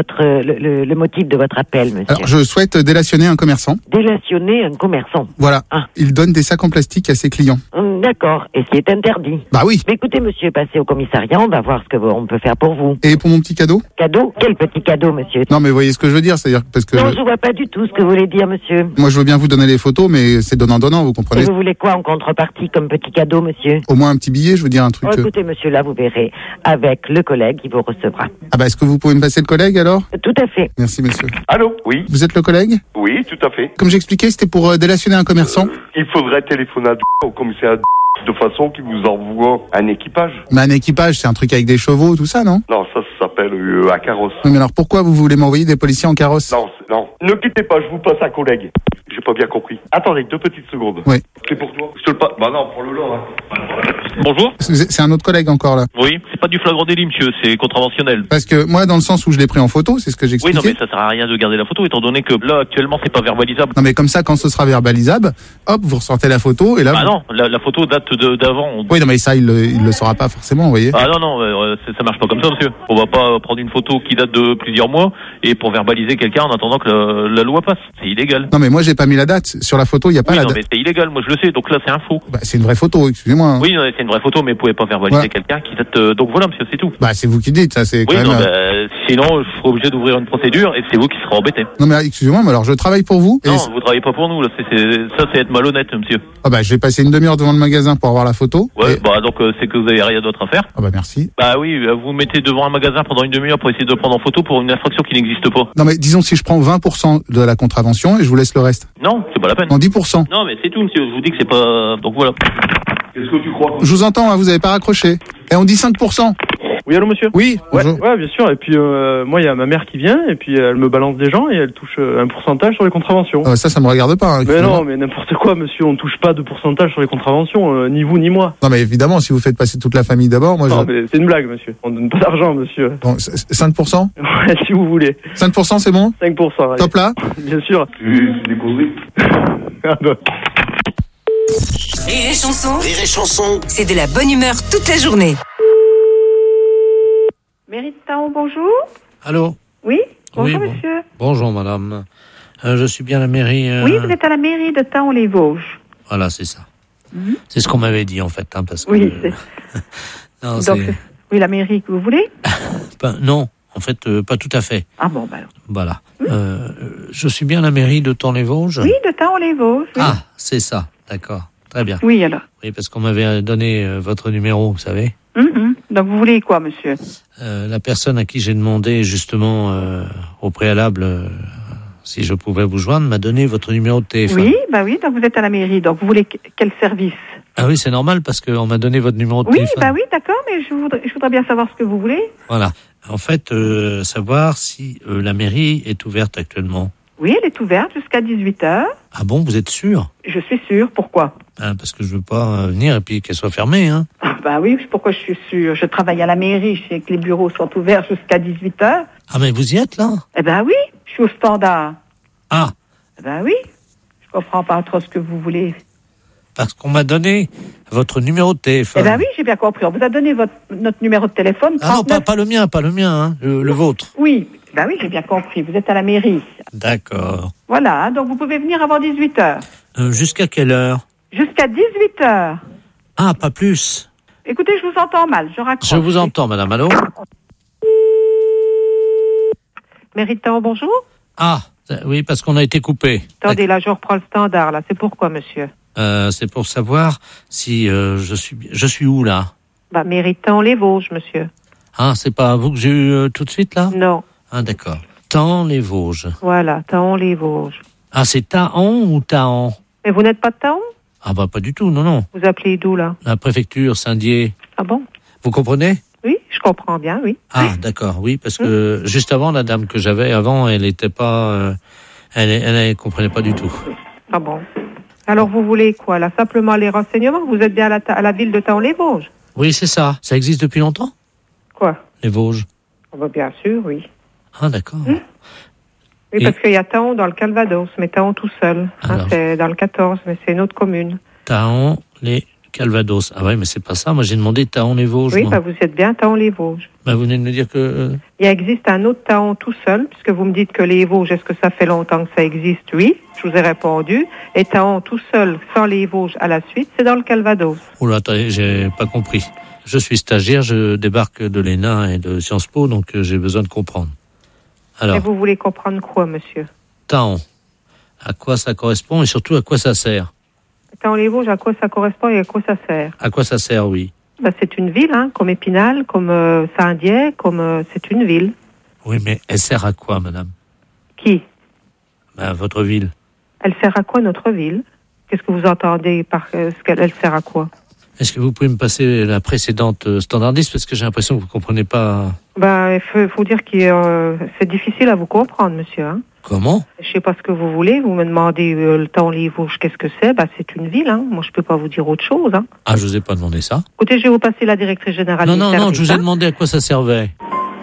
le motif de votre appel, monsieur? Alors, je souhaite délationner un commerçant. Délationner un commerçant? Voilà. Ah. Il donne des sacs en plastique à ses clients. D'accord. Et c'est interdit? Bah oui. Mais écoutez, monsieur, passez au commissariat, on va voir ce on peut faire pour vous. Et pour mon petit cadeau? Cadeau? Quel petit cadeau, monsieur? Non, mais vous voyez ce que je veux dire, c'est-à-dire parce que... Non, je vois pas du tout ce que vous voulez dire, monsieur. Moi, je veux bien vous donner les photos, mais c'est donnant-donnant, vous comprenez? Et vous voulez quoi en contrepartie comme petit cadeau, monsieur? Au moins un petit billet, je veux dire un truc... Oh, écoutez, monsieur, là, vous verrez avec le collègue qui vous recevra. Ah bah, est-ce que vous pouvez me passer le collègue, alors? Tout à fait. Merci, monsieur. Allô? Oui. Vous êtes le collègue? Oui, tout à fait. Comme j'expliquais, c'était pour délationner un commerçant. Il faudrait téléphoner au commissariat de façon qu'il vous envoie un équipage. Mais un équipage, c'est un truc avec des chevaux, tout ça, non? Non, ça s'appelle un carrosse. Oui, mais alors pourquoi vous voulez m'envoyer des policiers en carrosse? Non. Ne quittez pas, je vous passe un collègue. J'ai pas bien compris. Attendez, 2 petites secondes. Oui. C'est pour toi. Je te le passe. Bah non, pour le long, hein. Bonjour. C'est un autre collègue encore, là. Oui, c'est pas du flagrant délit, monsieur, c'est contraventionnel. Parce que moi, dans le sens où je l'ai pris en photo, c'est ce que j'expliquais. Oui, non, mais ça sert à rien de garder la photo, étant donné que là, actuellement, c'est pas verbalisable. Non, mais comme ça, quand ce sera verbalisable, hop, vous ressortez la photo, et là... Ah non, la photo date d'avant. Oui, non, mais ça, il le saura pas forcément, vous voyez. Ah non, ça marche pas comme ça, monsieur. On va pas prendre une photo qui date de plusieurs mois, et pour verbaliser quelqu'un en attendant que la loi passe. C'est illégal. Non, mais moi, j'ai pas mis la date. Sur la photo, il y a pas la date. Non, mais c'est illégal, moi je le sais, donc là, c'est un faux. Bah, c'est une vraie photo, excusez-moi. Oui, non, c'est une vraie photo, mais vous pouvez pas verbaliser quelqu'un qui date... donc voilà, monsieur, c'est tout. Bah, c'est vous qui dites, ça, c'est quand oui, même... non, sinon, je serai obligé d'ouvrir une procédure, et c'est vous qui serez embêté. Non, mais excusez-moi, mais alors, je travaille pour vous. Non, vous travaillez pas pour nous, là, ça, c'est être malhonnête, monsieur. Ah bah, je vais passer une demi-heure devant le magasin pour avoir la photo. Ouais, bah, donc, c'est que vous avez rien d'autre à faire. Ah bah, merci. Bah oui, vous mettez devant un magasin pendant une demi-heure pour essayer de prendre en photo pour une infraction qui n'existe pas. Non, mais disons si je prends 20% de la contravention et je vous laisse le reste. Non, c'est pas la peine. Non, 10%. Non, mais c'est tout, monsieur, je vous dis que c'est pas... Donc voilà. Qu'est-ce que tu crois? Je vous entends, hein, vous avez pas raccroché. Et on dit 5%. Oui, allô, monsieur? Oui, bonjour. Ouais, bien sûr. Et puis, moi, il y a ma mère qui vient, et puis elle me balance des gens, et elle touche un pourcentage sur les contraventions. Ça me regarde pas. Hein, mais non, mais n'importe quoi, monsieur. On touche pas de pourcentage sur les contraventions, ni vous, ni moi. Non, mais évidemment, si vous faites passer toute la famille d'abord, moi non, mais c'est une blague, monsieur. On donne pas d'argent, monsieur. Bon, 5%? Ouais, si vous voulez. 5%, c'est bon? 5%, allez. Top là? Bien sûr. C'est des conneries. Rire et chanson. Rire et chanson. C'est de la bonne humeur toute la journée. Mairie de Taon, bonjour. Allô? Oui, bonjour oui, monsieur. Bonjour madame. Je suis bien à la mairie... Oui, vous êtes à la mairie de Taon-les-Vosges. Voilà, c'est ça. C'est ce qu'on m'avait dit en fait. Hein, parce que, oui, c'est... non, donc, oui, la mairie que vous voulez? Non, en fait, pas tout à fait. Ah bon, bah alors. Voilà. Je suis bien à la mairie de Taon-les-Vosges? Oui, de Taon-les-Vosges. Oui. Ah, c'est ça, d'accord. Très bien. Oui, alors. Oui, parce qu'on m'avait donné votre numéro, vous savez. Donc vous voulez quoi, monsieur? La personne à qui j'ai demandé justement au préalable si je pouvais vous joindre m'a donné votre numéro de téléphone. Oui, bah oui, donc vous êtes à la mairie. Donc vous voulez quel service? Ah oui, c'est normal parce qu'on m'a donné votre numéro de téléphone. Oui, bah oui, d'accord, mais je voudrais bien savoir ce que vous voulez. Voilà. En fait, savoir si la mairie est ouverte actuellement. Oui, elle est ouverte jusqu'à 18h. Ah bon, vous êtes sûr? Je suis sûre. Pourquoi? Parce que je veux pas venir et puis qu'elle soit fermée, hein. Bah oui, pourquoi je suis sûre? Je travaille à la mairie, je sais que les bureaux sont ouverts jusqu'à 18h. Ah mais vous y êtes là? Eh ben oui, je suis au standard. Ah. Eh ben oui, je comprends pas trop ce que vous voulez. Parce qu'on m'a donné votre numéro de téléphone. Eh ben oui, j'ai bien compris. On vous a donné notre numéro de téléphone. 39. Ah non, pas le mien, hein, le vôtre. Oui, ben oui, j'ai bien compris. Vous êtes à la mairie. D'accord. Voilà, donc vous pouvez venir avant 18h. Jusqu'à quelle heure? Jusqu'à 18h. Ah, pas plus. Écoutez, je vous entends mal, je raccroche. Je vous entends, madame, allô? Mairie de Taon, bonjour. Ah, Oui, parce qu'on a été coupé. Attendez, là, je reprends le standard, là. C'est pourquoi, monsieur? C'est pour savoir si je suis où, là? Bah, méritant les Vosges, monsieur. Ah, c'est pas vous que j'ai eu tout de suite, là? Non. Ah, d'accord. Taon les Vosges. Voilà, Taon les Vosges. Ah, c'est Taon ou Taon? Mais vous n'êtes pas de Taon? Ah, bah, pas du tout, non. Vous appelez d'où, là? La préfecture, Saint-Dié. Ah bon? Vous comprenez? Oui, je comprends bien, oui. Ah, d'accord, oui, parce que juste avant, la dame que j'avais avant, elle était pas... elle comprenait pas du tout. Ah bon? Alors, vous voulez quoi, là? Simplement les renseignements? Vous êtes bien à la ville de Taon-les-Vosges? Oui, c'est ça. Ça existe depuis longtemps? Quoi? Les Vosges. Oh, bah, bien sûr, oui. Ah, d'accord. Oui, parce qu'il y a Taon dans le Calvados, mais Taon tout seul. C'est dans le 14, mais c'est une autre commune. Taon, les Calvados. Ah ouais, mais c'est pas ça. Moi, j'ai demandé Taon, les Vosges. Oui, bah, vous êtes bien Taon, les Vosges. Bah, vous venez de me dire que... Il existe un autre Taon tout seul, puisque vous me dites que les Vosges, est-ce que ça fait longtemps que ça existe? Oui, je vous ai répondu. Et Taon tout seul, sans les Vosges à la suite, c'est dans le Calvados. Oula, attendez, j'ai pas compris. Je suis stagiaire, je débarque de l'ENA et de Sciences Po, donc j'ai besoin de comprendre. Alors, et vous voulez comprendre quoi, monsieur? Taon, à quoi ça correspond et surtout à quoi ça sert? Taon les Vosges, à quoi ça correspond et à quoi ça sert? À quoi ça sert, oui. Bah, c'est une ville, comme Épinal, comme Saint-Dié, c'est une ville. Oui, mais elle sert à quoi, madame? Qui? Bah, votre ville. Elle sert à quoi, notre ville? Qu'est-ce que vous entendez par elle sert à quoi? Est-ce que vous pouvez me passer la précédente standardiste, parce que j'ai l'impression que vous ne comprenez pas... Ben, il faut dire que c'est difficile à vous comprendre, monsieur. Comment? Je ne sais pas ce que vous voulez. Vous me demandez le Taon-les-Vosges, qu'est-ce que c'est? Ben, c'est une ville. Moi, je ne peux pas vous dire autre chose. Ah, je vous ai pas demandé ça. Écoutez, je vais vous passer la directrice générale du service. Non, je vous ai demandé à quoi ça servait.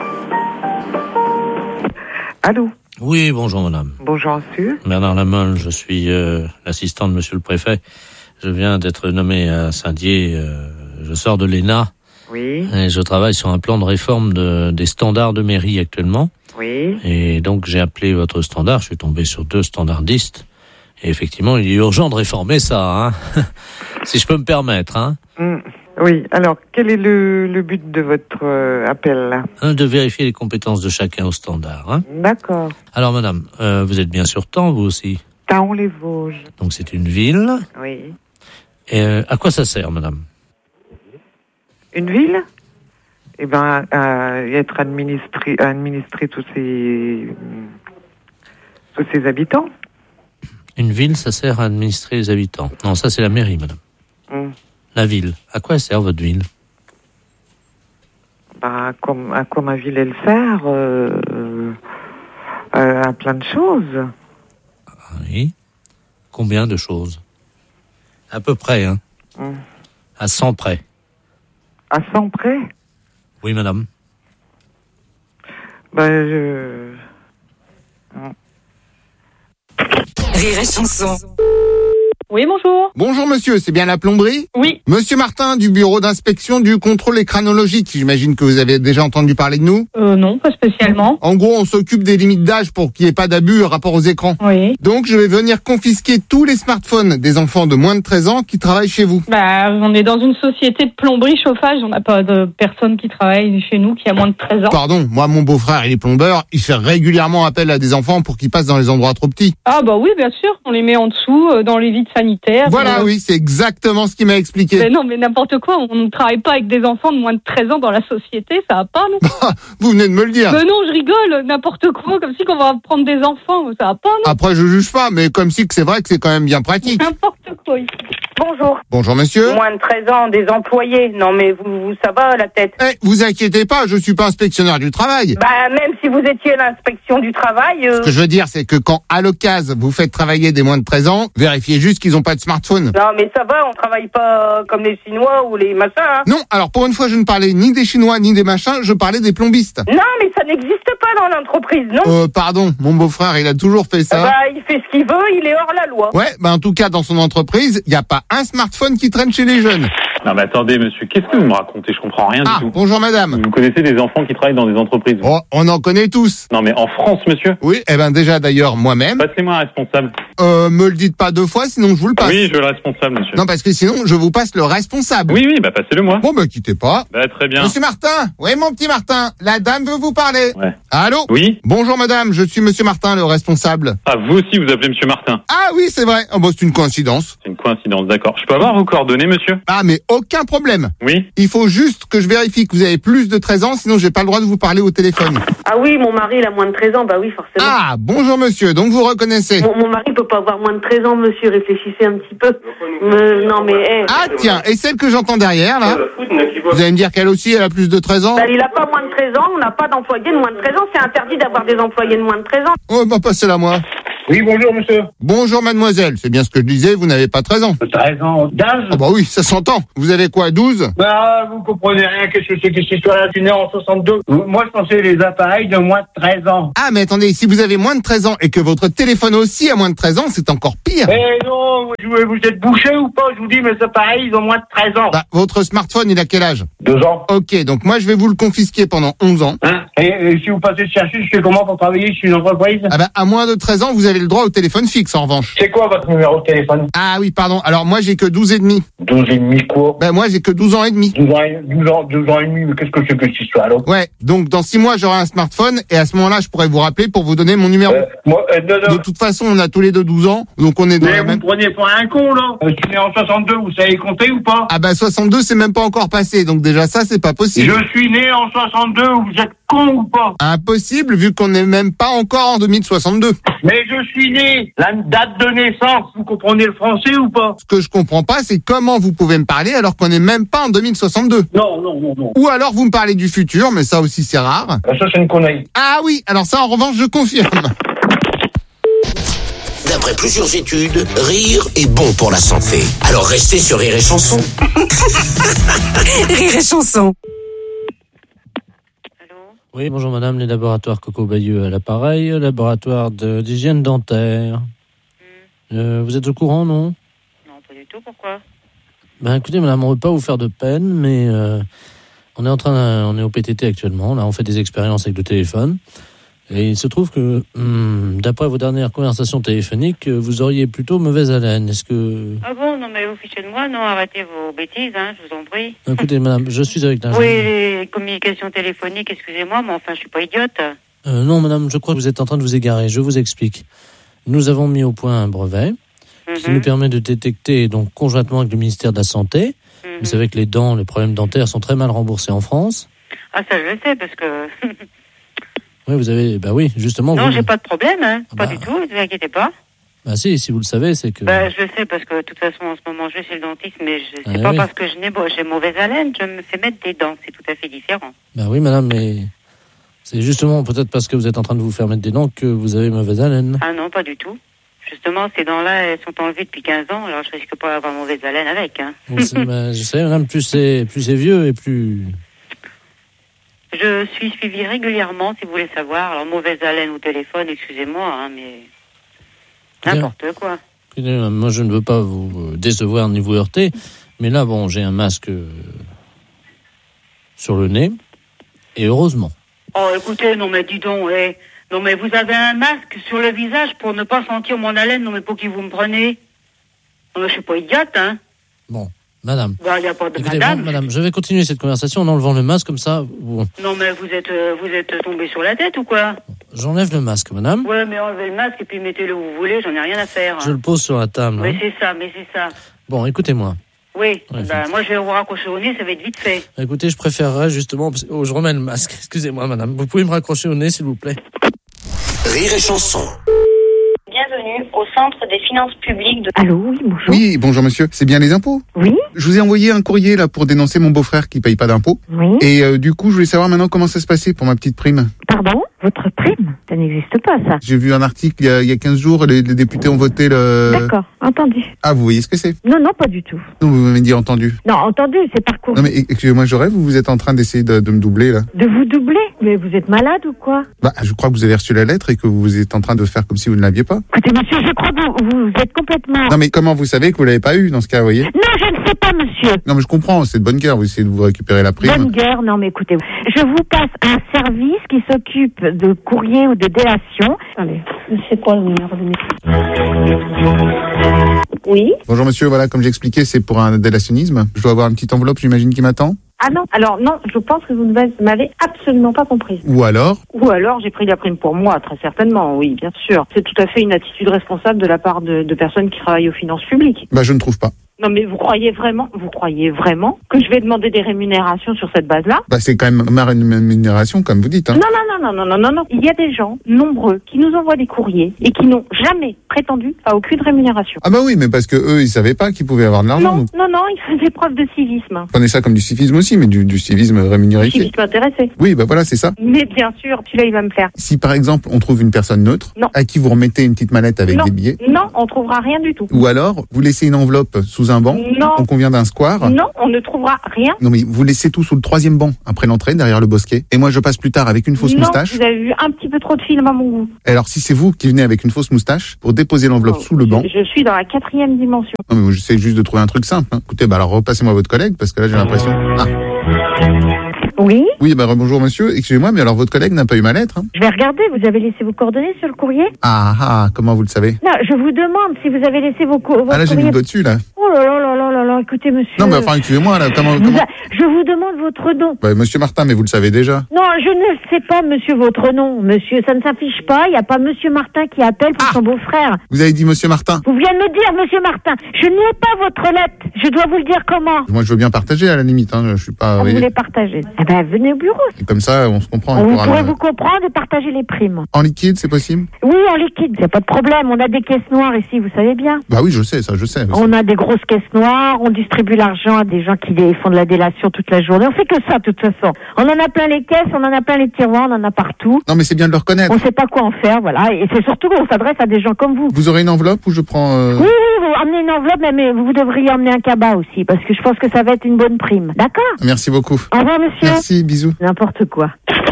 Allô? Oui, bonjour, madame. Bonjour, monsieur. Bernard Lamolle, je suis l'assistant de monsieur le préfet. Je viens d'être nommé à Saint-Dié, je sors de l'ENA. Oui. Et je travaille sur un plan de réforme des standards de mairie actuellement. Oui. Et donc j'ai appelé votre standard, je suis tombé sur 2 standardistes. Et effectivement, il est urgent de réformer ça, si je peux me permettre. Oui, alors quel est le but de votre appel là? De vérifier les compétences de chacun au standard. D'accord. Alors madame, vous êtes bien sur Taon, vous aussi? Taon les Vosges. Donc c'est une ville. Oui. Et à quoi ça sert, madame? Une ville? Eh ben, être administrer tous ses habitants. Une ville, ça sert à administrer les habitants. Non, ça c'est la mairie, madame. La ville. À quoi sert votre ville? À quoi ma ville elle sert? À plein de choses. Oui. Combien de choses? À peu près, À 100 près. À 100 près? Oui, madame. Rire et chanson. Oui, bonjour. Bonjour monsieur, c'est bien la plomberie? Oui. Monsieur Martin du bureau d'inspection du contrôle écranologique, j'imagine que vous avez déjà entendu parler de nous? Non, pas spécialement. En gros, on s'occupe des limites d'âge pour qu'il n'y ait pas d'abus rapport aux écrans. Oui. Donc je vais venir confisquer tous les smartphones des enfants de moins de 13 ans qui travaillent chez vous. On est dans une société de plomberie chauffage, on n'a pas de personne qui travaille chez nous qui a moins de 13 ans. Pardon, moi mon beau-frère il est plombeur, il fait régulièrement appel à des enfants pour qu'ils passent dans les endroits trop petits. Ah bah oui, bien sûr, on les met en dessous, dans les vides sanitaires. Voilà, oui, c'est exactement ce qu'il m'a expliqué. Mais non, mais n'importe quoi, on ne travaille pas avec des enfants de moins de 13 ans dans la société, ça va pas, non? Vous venez de me le dire. Mais non, je rigole, n'importe quoi, comme si qu'on va prendre des enfants, ça va pas, non? Après, je juge pas, mais comme si que c'est vrai que c'est quand même bien pratique. N'importe quoi. Bonjour. Bonjour, monsieur. Moins de 13 ans, des employés. Non, mais vous ça va, la tête? Vous inquiétez pas, je suis pas inspectionnaire du travail. Même si vous étiez à l'inspection du travail... Ce que je veux dire, c'est que quand, à l'occasion, vous faites travailler des moins de 13 ans, vérifiez juste qu'ils ont pas de smartphone. Non, mais ça va, on travaille pas comme les Chinois ou les machins. Non, alors pour une fois, je ne parlais ni des Chinois ni des machins, je parlais des plombistes. Non, mais ça n'existe pas dans l'entreprise, non? Pardon, mon beau-frère, il a toujours fait ça. Il fait ce qu'il veut, il est hors la loi. Ouais, en tout cas, dans son entreprise, il n'y a pas un smartphone qui traîne chez les jeunes. Non mais attendez monsieur, qu'est-ce que vous me racontez? Je comprends rien du tout. Bonjour madame. Vous connaissez des enfants qui travaillent dans des entreprises? Oh, on en connaît tous. Non mais en France monsieur? Oui, déjà d'ailleurs moi-même. Passez-moi un responsable. Me le dites pas 2 fois, sinon je vous le passe. Oui, je veux le responsable monsieur. Non, parce que sinon je vous passe le responsable. Oui, passez-le moi. Bon, quittez pas. Très bien. Monsieur Martin. Oui, mon petit Martin. La dame veut vous parler. Ouais. Allô? Oui. Bonjour madame, je suis monsieur Martin, le responsable. Ah, vous aussi vous appelez monsieur Martin? Ah oui, c'est vrai. Oh, c'est une coïncidence. C'est une coïncidence, d'accord. Je peux avoir vos coordonnées monsieur? Ah, mais aucun problème. Oui. Il faut juste que je vérifie que vous avez plus de 13 ans, sinon j'ai pas le droit de vous parler au téléphone. Ah oui, mon mari, il a moins de 13 ans, bah oui, forcément. Ah, bonjour monsieur, donc vous reconnaissez. Mon mari peut pas avoir moins de 13 ans, monsieur, réfléchissez un petit peu. Non mais... Ah tiens, et celle que j'entends derrière, là, vous allez me dire qu'elle aussi, elle a plus de 13 ans? Bah, il a pas moins de 13 ans, on n'a pas d'employés de moins de 13 ans, c'est interdit d'avoir des employés de moins de 13 ans. Oh, passez-la moi. Oui, bonjour monsieur. Bonjour mademoiselle, c'est bien ce que je disais, vous n'avez pas 13 ans. 13 ans d'âge? Ah bah oui, ça s'entend. Vous avez quoi, 12? Bah, vous comprenez rien, qu'est-ce que c'est que cette histoire-là? Je suis né en 62. Moi, je pensais les appareils de moins de 13 ans. Ah, mais attendez, si vous avez moins de 13 ans et que votre téléphone aussi a moins de 13 ans, c'est encore pire. Eh non, vous êtes bouché ou pas? Je vous dis, mes appareils, ils ont moins de 13 ans. Bah, votre smartphone, il a quel âge? 2 ans. Ok, donc moi, je vais vous le confisquer pendant 11 ans. Hein? Et si vous passez de chercher, je fais comment pour travailler chez une entreprise? Ah bah, à moins de 13 ans, vous avez le droit au téléphone fixe, en revanche. C'est quoi votre numéro de téléphone? Ah oui, pardon. Alors, moi, j'ai que 12 et demi. 12 et demi quoi? Ben, moi, j'ai que 12 ans et demi. 12 ans et demi, mais qu'est-ce que c'est que cette histoire-là? Ouais, donc dans 6 mois, j'aurai un smartphone et à ce moment-là, je pourrais vous rappeler pour vous donner mon numéro. Non. De toute façon, on a tous les deux 12 ans, donc on est dans mais la vous même... me prenez pour un con, là? Je suis né en 62, vous savez compter ou pas? Ah bah 62, c'est même pas encore passé, donc déjà ça, c'est pas possible. Je suis né en 62, vous êtes con ou pas? Impossible, vu qu'on n'est même pas encore en 2062. Mais je suis né, la date de naissance, vous comprenez le français ou pas? Ce que je comprends pas, c'est comment vous pouvez me parler alors qu'on n'est même pas en 2062. Non. Ou alors vous me parlez du futur, mais ça aussi c'est rare. Ça c'est une connerie. Ah oui, alors ça en revanche je confirme. D'après plusieurs études, rire est bon pour la santé. Alors restez sur Rire et Chanson. Rire et Chanson. Oui, bonjour madame, les laboratoires Coco Bayeux à l'appareil, laboratoire d'hygiène dentaire. Vous êtes au courant, non? Non, pas du tout, pourquoi? Ben écoutez madame, on ne veut pas vous faire de peine, mais on est au PTT actuellement, là on fait des expériences avec le téléphone. Et il se trouve que, d'après vos dernières conversations téléphoniques, vous auriez plutôt mauvaise haleine. Est-ce que... Ah bon, non mais vous fichez de moi, non, arrêtez vos bêtises, hein, je vous en prie. Écoutez madame, je suis avec l'ingénieur. Oui, les communications téléphoniques, excusez-moi, mais enfin je suis pas idiote. Non madame, je crois que vous êtes en train de vous égarer, je vous explique. Nous avons mis au point un brevet qui nous permet de détecter, donc conjointement avec le ministère de la Santé, vous savez que les problèmes dentaires sont très mal remboursés en France. Ah ça je le sais, parce que... Oui, vous avez... Bah oui, justement... Non, vous... j'ai pas de problème, hein. Pas du tout, ne vous inquiétez pas. Bah si vous le savez, c'est que... Bah je le sais, parce que de toute façon, en ce moment, je vais chez le dentiste, mais c'est pas parce que j'ai mauvaise haleine, je me fais mettre des dents, c'est tout à fait différent. Bah oui, madame, mais... C'est justement peut-être parce que vous êtes en train de vous faire mettre des dents que vous avez mauvaise haleine. Ah non, pas du tout. Justement, ces dents-là, elles sont enlevées depuis 15 ans, alors je risque pas d'avoir mauvaise haleine avec, hein. Bah, je sais, madame, plus c'est vieux et plus... Je suis suivie régulièrement, si vous voulez savoir. Alors, mauvaise haleine au téléphone, excusez-moi, hein, mais... N'importe quoi. Moi, je ne veux pas vous décevoir ni vous heurter, mais là, bon, j'ai un masque sur le nez, et heureusement. Oh, écoutez, non mais dis donc, non mais vous avez un masque sur le visage pour ne pas sentir mon haleine, non mais pour qui vous me prenez? Non mais je suis pas idiote, hein. Bon, madame. Bah, y a pas de écoutez, madame. Bon, madame, je vais continuer cette conversation en enlevant le masque, comme ça... Bon. Non mais vous êtes tombé sur la tête ou quoi? J'enlève le masque, madame. Ouais, mais enlevez le masque et puis mettez-le où vous voulez, j'en ai rien à faire. Je le pose sur la table. Mais c'est ça. Bon, écoutez-moi. Oui, moi je vais vous raccrocher au nez, ça va être vite fait. Écoutez, je préférerais justement... Oh, je remets le masque. Excusez-moi, madame. Vous pouvez me raccrocher au nez, s'il vous plaît? Rire et Chanson. Bienvenue au centre des finances publiques de... Allô, oui, bonjour. Oui, bonjour monsieur. C'est bien les impôts? Oui. Je vous ai envoyé un courrier là pour dénoncer mon beau-frère qui paye pas d'impôts. Oui. Et du coup, je voulais savoir maintenant comment ça se passait pour ma petite prime. Pardon? Votre prime? Ça n'existe pas, ça. J'ai vu un article il y a 15 jours, les députés ont voté le... D'accord, entendu. Ah, vous voyez ce que c'est? Non, pas du tout. Non, vous m'avez dit entendu. Non, entendu, c'est parcours. Non mais excusez-moi, je rêve ou vous êtes en train d'essayer de me doubler là? De vous doubler? Mais vous êtes malade ou quoi? Bah, je crois que vous avez reçu la lettre et que vous êtes en train de faire comme si vous ne l'aviez pas. Écoutez, monsieur, je crois que vous êtes complètement... Non mais comment vous savez que vous l'avez pas eu dans ce cas, vous voyez? Non, je ne sais pas, monsieur. monsieur. Non, mais je comprends, c'est de bonne guerre, vous essayez de vous récupérer la prime. Bonne guerre, non, mais écoutez, je vous passe un service qui s'occupe de courrier ou de délation. Allez, c'est quoi le numéro de Oui. Bonjour monsieur, voilà, comme j'ai expliqué, c'est pour un délationnisme. Je dois avoir une petite enveloppe, j'imagine, qui m'attend. Ah non, alors non, je pense que vous ne m'avez absolument pas comprise. Ou alors J'ai pris la prime pour moi, très certainement, oui, bien sûr. C'est tout à fait une attitude responsable de la part de personnes qui travaillent aux finances publiques. Bah, je ne trouve pas. Non mais vous croyez vraiment que je vais demander des rémunérations sur cette base-là? Bah, c'est quand même ma rémunération, comme vous dites, hein. Non. Il y a des gens nombreux qui nous envoient des courriers et qui n'ont jamais prétendu à aucune rémunération. Ah bah oui, mais parce que eux, ils savaient pas qu'ils pouvaient avoir de l'argent. Non, ils faisaient preuve de civisme. Prenez ça comme du civisme aussi, mais du civisme rémunéré. Civisme intéressé. Oui, bah voilà, c'est ça. Mais bien sûr, celui-là, il va me plaire. Si par exemple, on trouve une personne neutre, non, à qui vous remettez une petite mallette avec des billets. Non, on trouvera rien du tout. Ou alors, vous laissez une enveloppe sous un banc. Non. On convient d'un square. Non, on ne trouvera rien. Non, mais vous laissez tout sous le 3e banc, après l'entrée, derrière le bosquet. Et moi, je passe plus tard avec une fausse moustache. Vous avez vu un petit peu trop de films à mon goût. Alors, si c'est vous qui venez avec une fausse moustache pour déposer l'enveloppe sous le banc. Je suis dans la 4e dimension. Non, mais j'essaie juste de trouver un truc simple, hein. Écoutez, bah alors repassez-moi votre collègue, parce que là, j'ai l'impression... Ah. Oui. Oui, bah bonjour monsieur, excusez-moi, mais alors votre collègue n'a pas eu ma lettre, hein. Je vais regarder, vous avez laissé vos coordonnées sur le courrier? Comment vous le savez? Non, je vous demande si vous avez laissé vos courriers. Ah là, j'ai mis le doigt dessus, là. Oh là, écoutez monsieur. Non, mais enfin, excusez-moi, là, comment... Je vous demande votre nom. Bah, monsieur Martin, mais vous le savez déjà. Non, je ne sais pas, monsieur, votre nom. Monsieur, ça ne s'affiche pas, il n'y a pas monsieur Martin qui appelle pour son beau-frère. Vous avez dit monsieur Martin? Vous venez de me dire, monsieur Martin. Je n'ai pas votre lettre. Je dois vous le dire comment? Moi, je veux bien partager, à la limite, hein. Je suis pas... Vous voulez partager? Eh ben, venez au bureau. Et comme ça, on se comprend. On pourrait vous comprendre et partager les primes. En liquide, c'est possible? Oui, en liquide, il n'y a pas de problème. On a des caisses noires ici, vous savez bien. Bah oui, je sais, ça, je sais. On a des grosses caisses noires, on distribue l'argent à des gens qui font de la délation toute la journée. On fait que ça, de toute façon. On en a plein les caisses, on en a plein les tiroirs, on en a partout. Non, mais c'est bien de le reconnaître. On ne sait pas quoi en faire, voilà. Et c'est surtout qu'on s'adresse à des gens comme vous. Vous aurez une enveloppe ou je prends... Oui, vous emmenez une enveloppe, mais vous devriez emmener un cabas aussi, parce que je pense que ça va être une bonne prime. D'accord? Merci beaucoup. Au revoir, monsieur. Merci, bisous. N'importe quoi.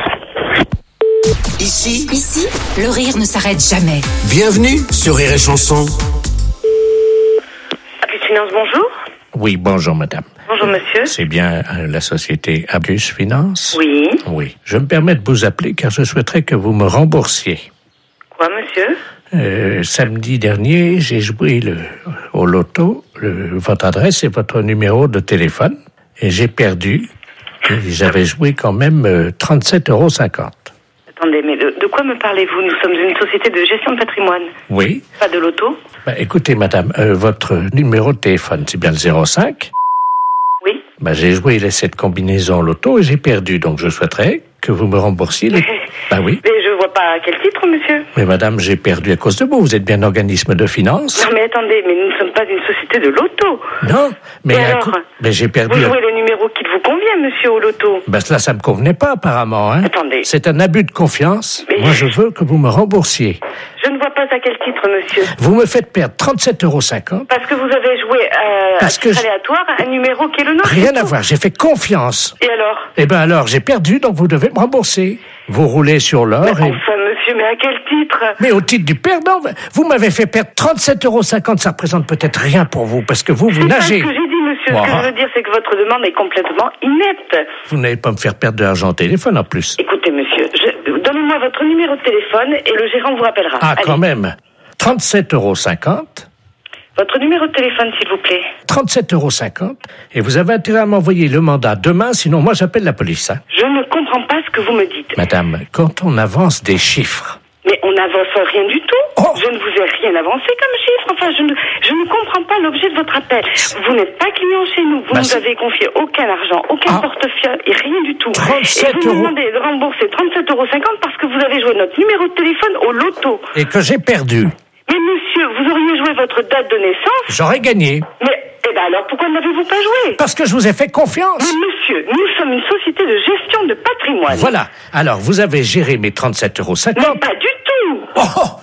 Ici, le rire ne s'arrête jamais. Bienvenue sur Rire et Chanson. Abus Finance, bonjour. Oui, bonjour madame. Bonjour monsieur. C'est bien la société Abus Finance? Oui. Oui. Je me permets de vous appeler car je souhaiterais que vous me remboursiez. Quoi, monsieur? Samedi dernier, j'ai joué au loto, votre adresse et votre numéro de téléphone, et j'ai perdu. Et j'avais joué quand même 37,50 €. Attendez, mais de quoi me parlez-vous? Nous sommes une société de gestion de patrimoine. Oui. Pas de loto. Écoutez, madame, votre numéro de téléphone, c'est bien le 05? Oui. J'ai joué cette combinaison loto et j'ai perdu, donc je souhaiterais que vous me remboursiez les... oui. Mais je vois pas à quel titre, monsieur. Mais madame, j'ai perdu à cause de vous. Vous êtes bien un organisme de finance. Non, mais attendez, mais nous ne sommes pas une société de loto. Non, mais j'ai perdu... Vous jouez le numéro qui vous convient, monsieur, au loto. Cela, ça me convenait pas, apparemment, hein. Attendez. C'est un abus de confiance. Mais... Moi, je veux que vous me remboursiez. Je ne vois pas à quel titre, monsieur. Vous me faites perdre 37,50 €. Parce que vous avez joué à titre aléatoire un numéro qui est le nôtre. Rien à voir, j'ai fait confiance. Et alors? Alors, j'ai perdu, donc vous devez me rembourser. Vous roulez sur l'or Enfin, monsieur, mais à quel titre? Mais au titre du perdant, vous m'avez fait perdre 37,50 €. Ça représente peut-être rien pour vous, parce que vous nagez. C'est ce que j'ai dit, monsieur. Ce que je veux dire, c'est que votre demande est complètement inepte. Vous n'allez pas me faire perdre de l'argent au téléphone, en plus. Écoutez, monsieur, donnez-moi votre numéro de téléphone et le gérant vous rappellera. Ah, allez. Quand même. 37,50 €. Votre numéro de téléphone, s'il vous plaît. 37,50 €. Et vous avez intérêt à m'envoyer le mandat demain, sinon moi j'appelle la police. Hein. Je ne comprends pas ce que vous me dites. Madame, quand on avance des chiffres... Mais on n'avance rien du tout. Oh. Je ne vous ai rien avancé comme chiffre. Enfin, je ne comprends pas l'objet de votre appel. Vous n'êtes pas client chez nous. Vous nous avez confié aucun argent, aucun portefeuille et rien du tout. 37 et vous me demandez de rembourser 37,50 € parce que vous avez joué notre numéro de téléphone au loto. Et que j'ai perdu. Mais monsieur, vous auriez joué votre date de naissance. J'aurais gagné. Mais alors pourquoi n'avez-vous pas joué? Parce que je vous ai fait confiance. Mais monsieur, nous sommes une société de gestion de patrimoine. Voilà. Alors, vous avez géré mes 37,50 €. Mais pas du tout. Oh.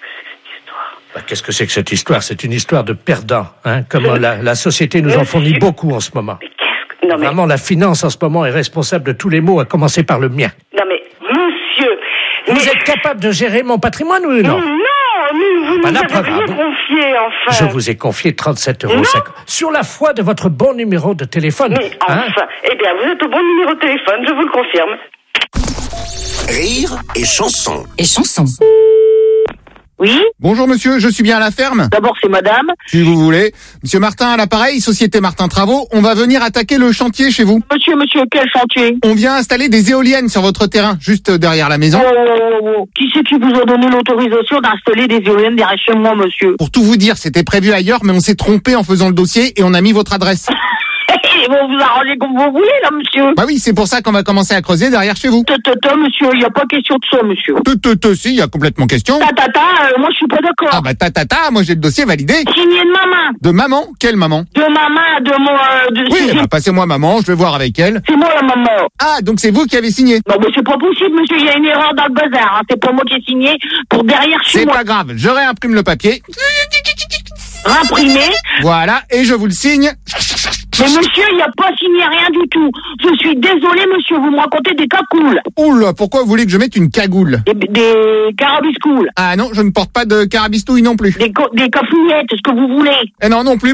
Qu'est-ce que c'est que cette histoire? C'est une histoire de perdants. Hein, comme la société nous en fournit beaucoup en ce moment. Mais Vraiment, la finance en ce moment est responsable de tous les maux, à commencer par le mien. Non mais, monsieur... Vous êtes capable de gérer mon patrimoine, oui ou non? Non, mais vous Bah, nous la avez preuve, rien confié, enfin. Je vous ai confié 37 € sur la foi de votre bon numéro de téléphone. Mais enfin, eh bien, vous êtes au bon numéro de téléphone, je vous le confirme. Rire et chanson. Et chanson. Oui. Bonjour monsieur, je suis bien à la ferme. D'abord c'est madame. Si vous voulez. Monsieur Martin à l'appareil, Société Martin Travaux, on va venir attaquer le chantier chez vous. Monsieur, quel chantier? On vient installer des éoliennes sur votre terrain, juste derrière la maison. Qui c'est qui vous a donné l'autorisation d'installer des éoliennes derrière chez moi, monsieur? Pour tout vous dire, c'était prévu ailleurs, mais on s'est trompé en faisant le dossier et on a mis votre adresse. Vous vous arrangez comme vous voulez, là, monsieur. Bah oui, c'est pour ça qu'on va commencer à creuser derrière chez vous. Monsieur, il n'y a pas question de ça, monsieur. Si, il y a complètement question. Moi je suis pas d'accord. Ah bah moi j'ai le dossier validé. Signé de maman. De maman? Quelle maman? De maman, de moi. Oui, passez-moi maman, je vais voir avec elle. C'est moi la maman. Ah, donc c'est vous qui avez signé? Non, mais c'est pas possible, monsieur, il y a une erreur dans le bazar. Hein. C'est pas moi qui ai signé pour derrière chez moi. C'est pas grave, je réimprime le papier. Imprimé. Voilà, et je vous le signe. Mais monsieur, il n'y a pas signé rien du tout. Je suis désolé, monsieur, vous me racontez des cacoules. Oula, pourquoi vous voulez que je mette une cagoule? Des carabistoules. Ah non, je ne porte pas de carabistouille non plus. Des cafouillettes, ce que vous voulez. Eh non plus.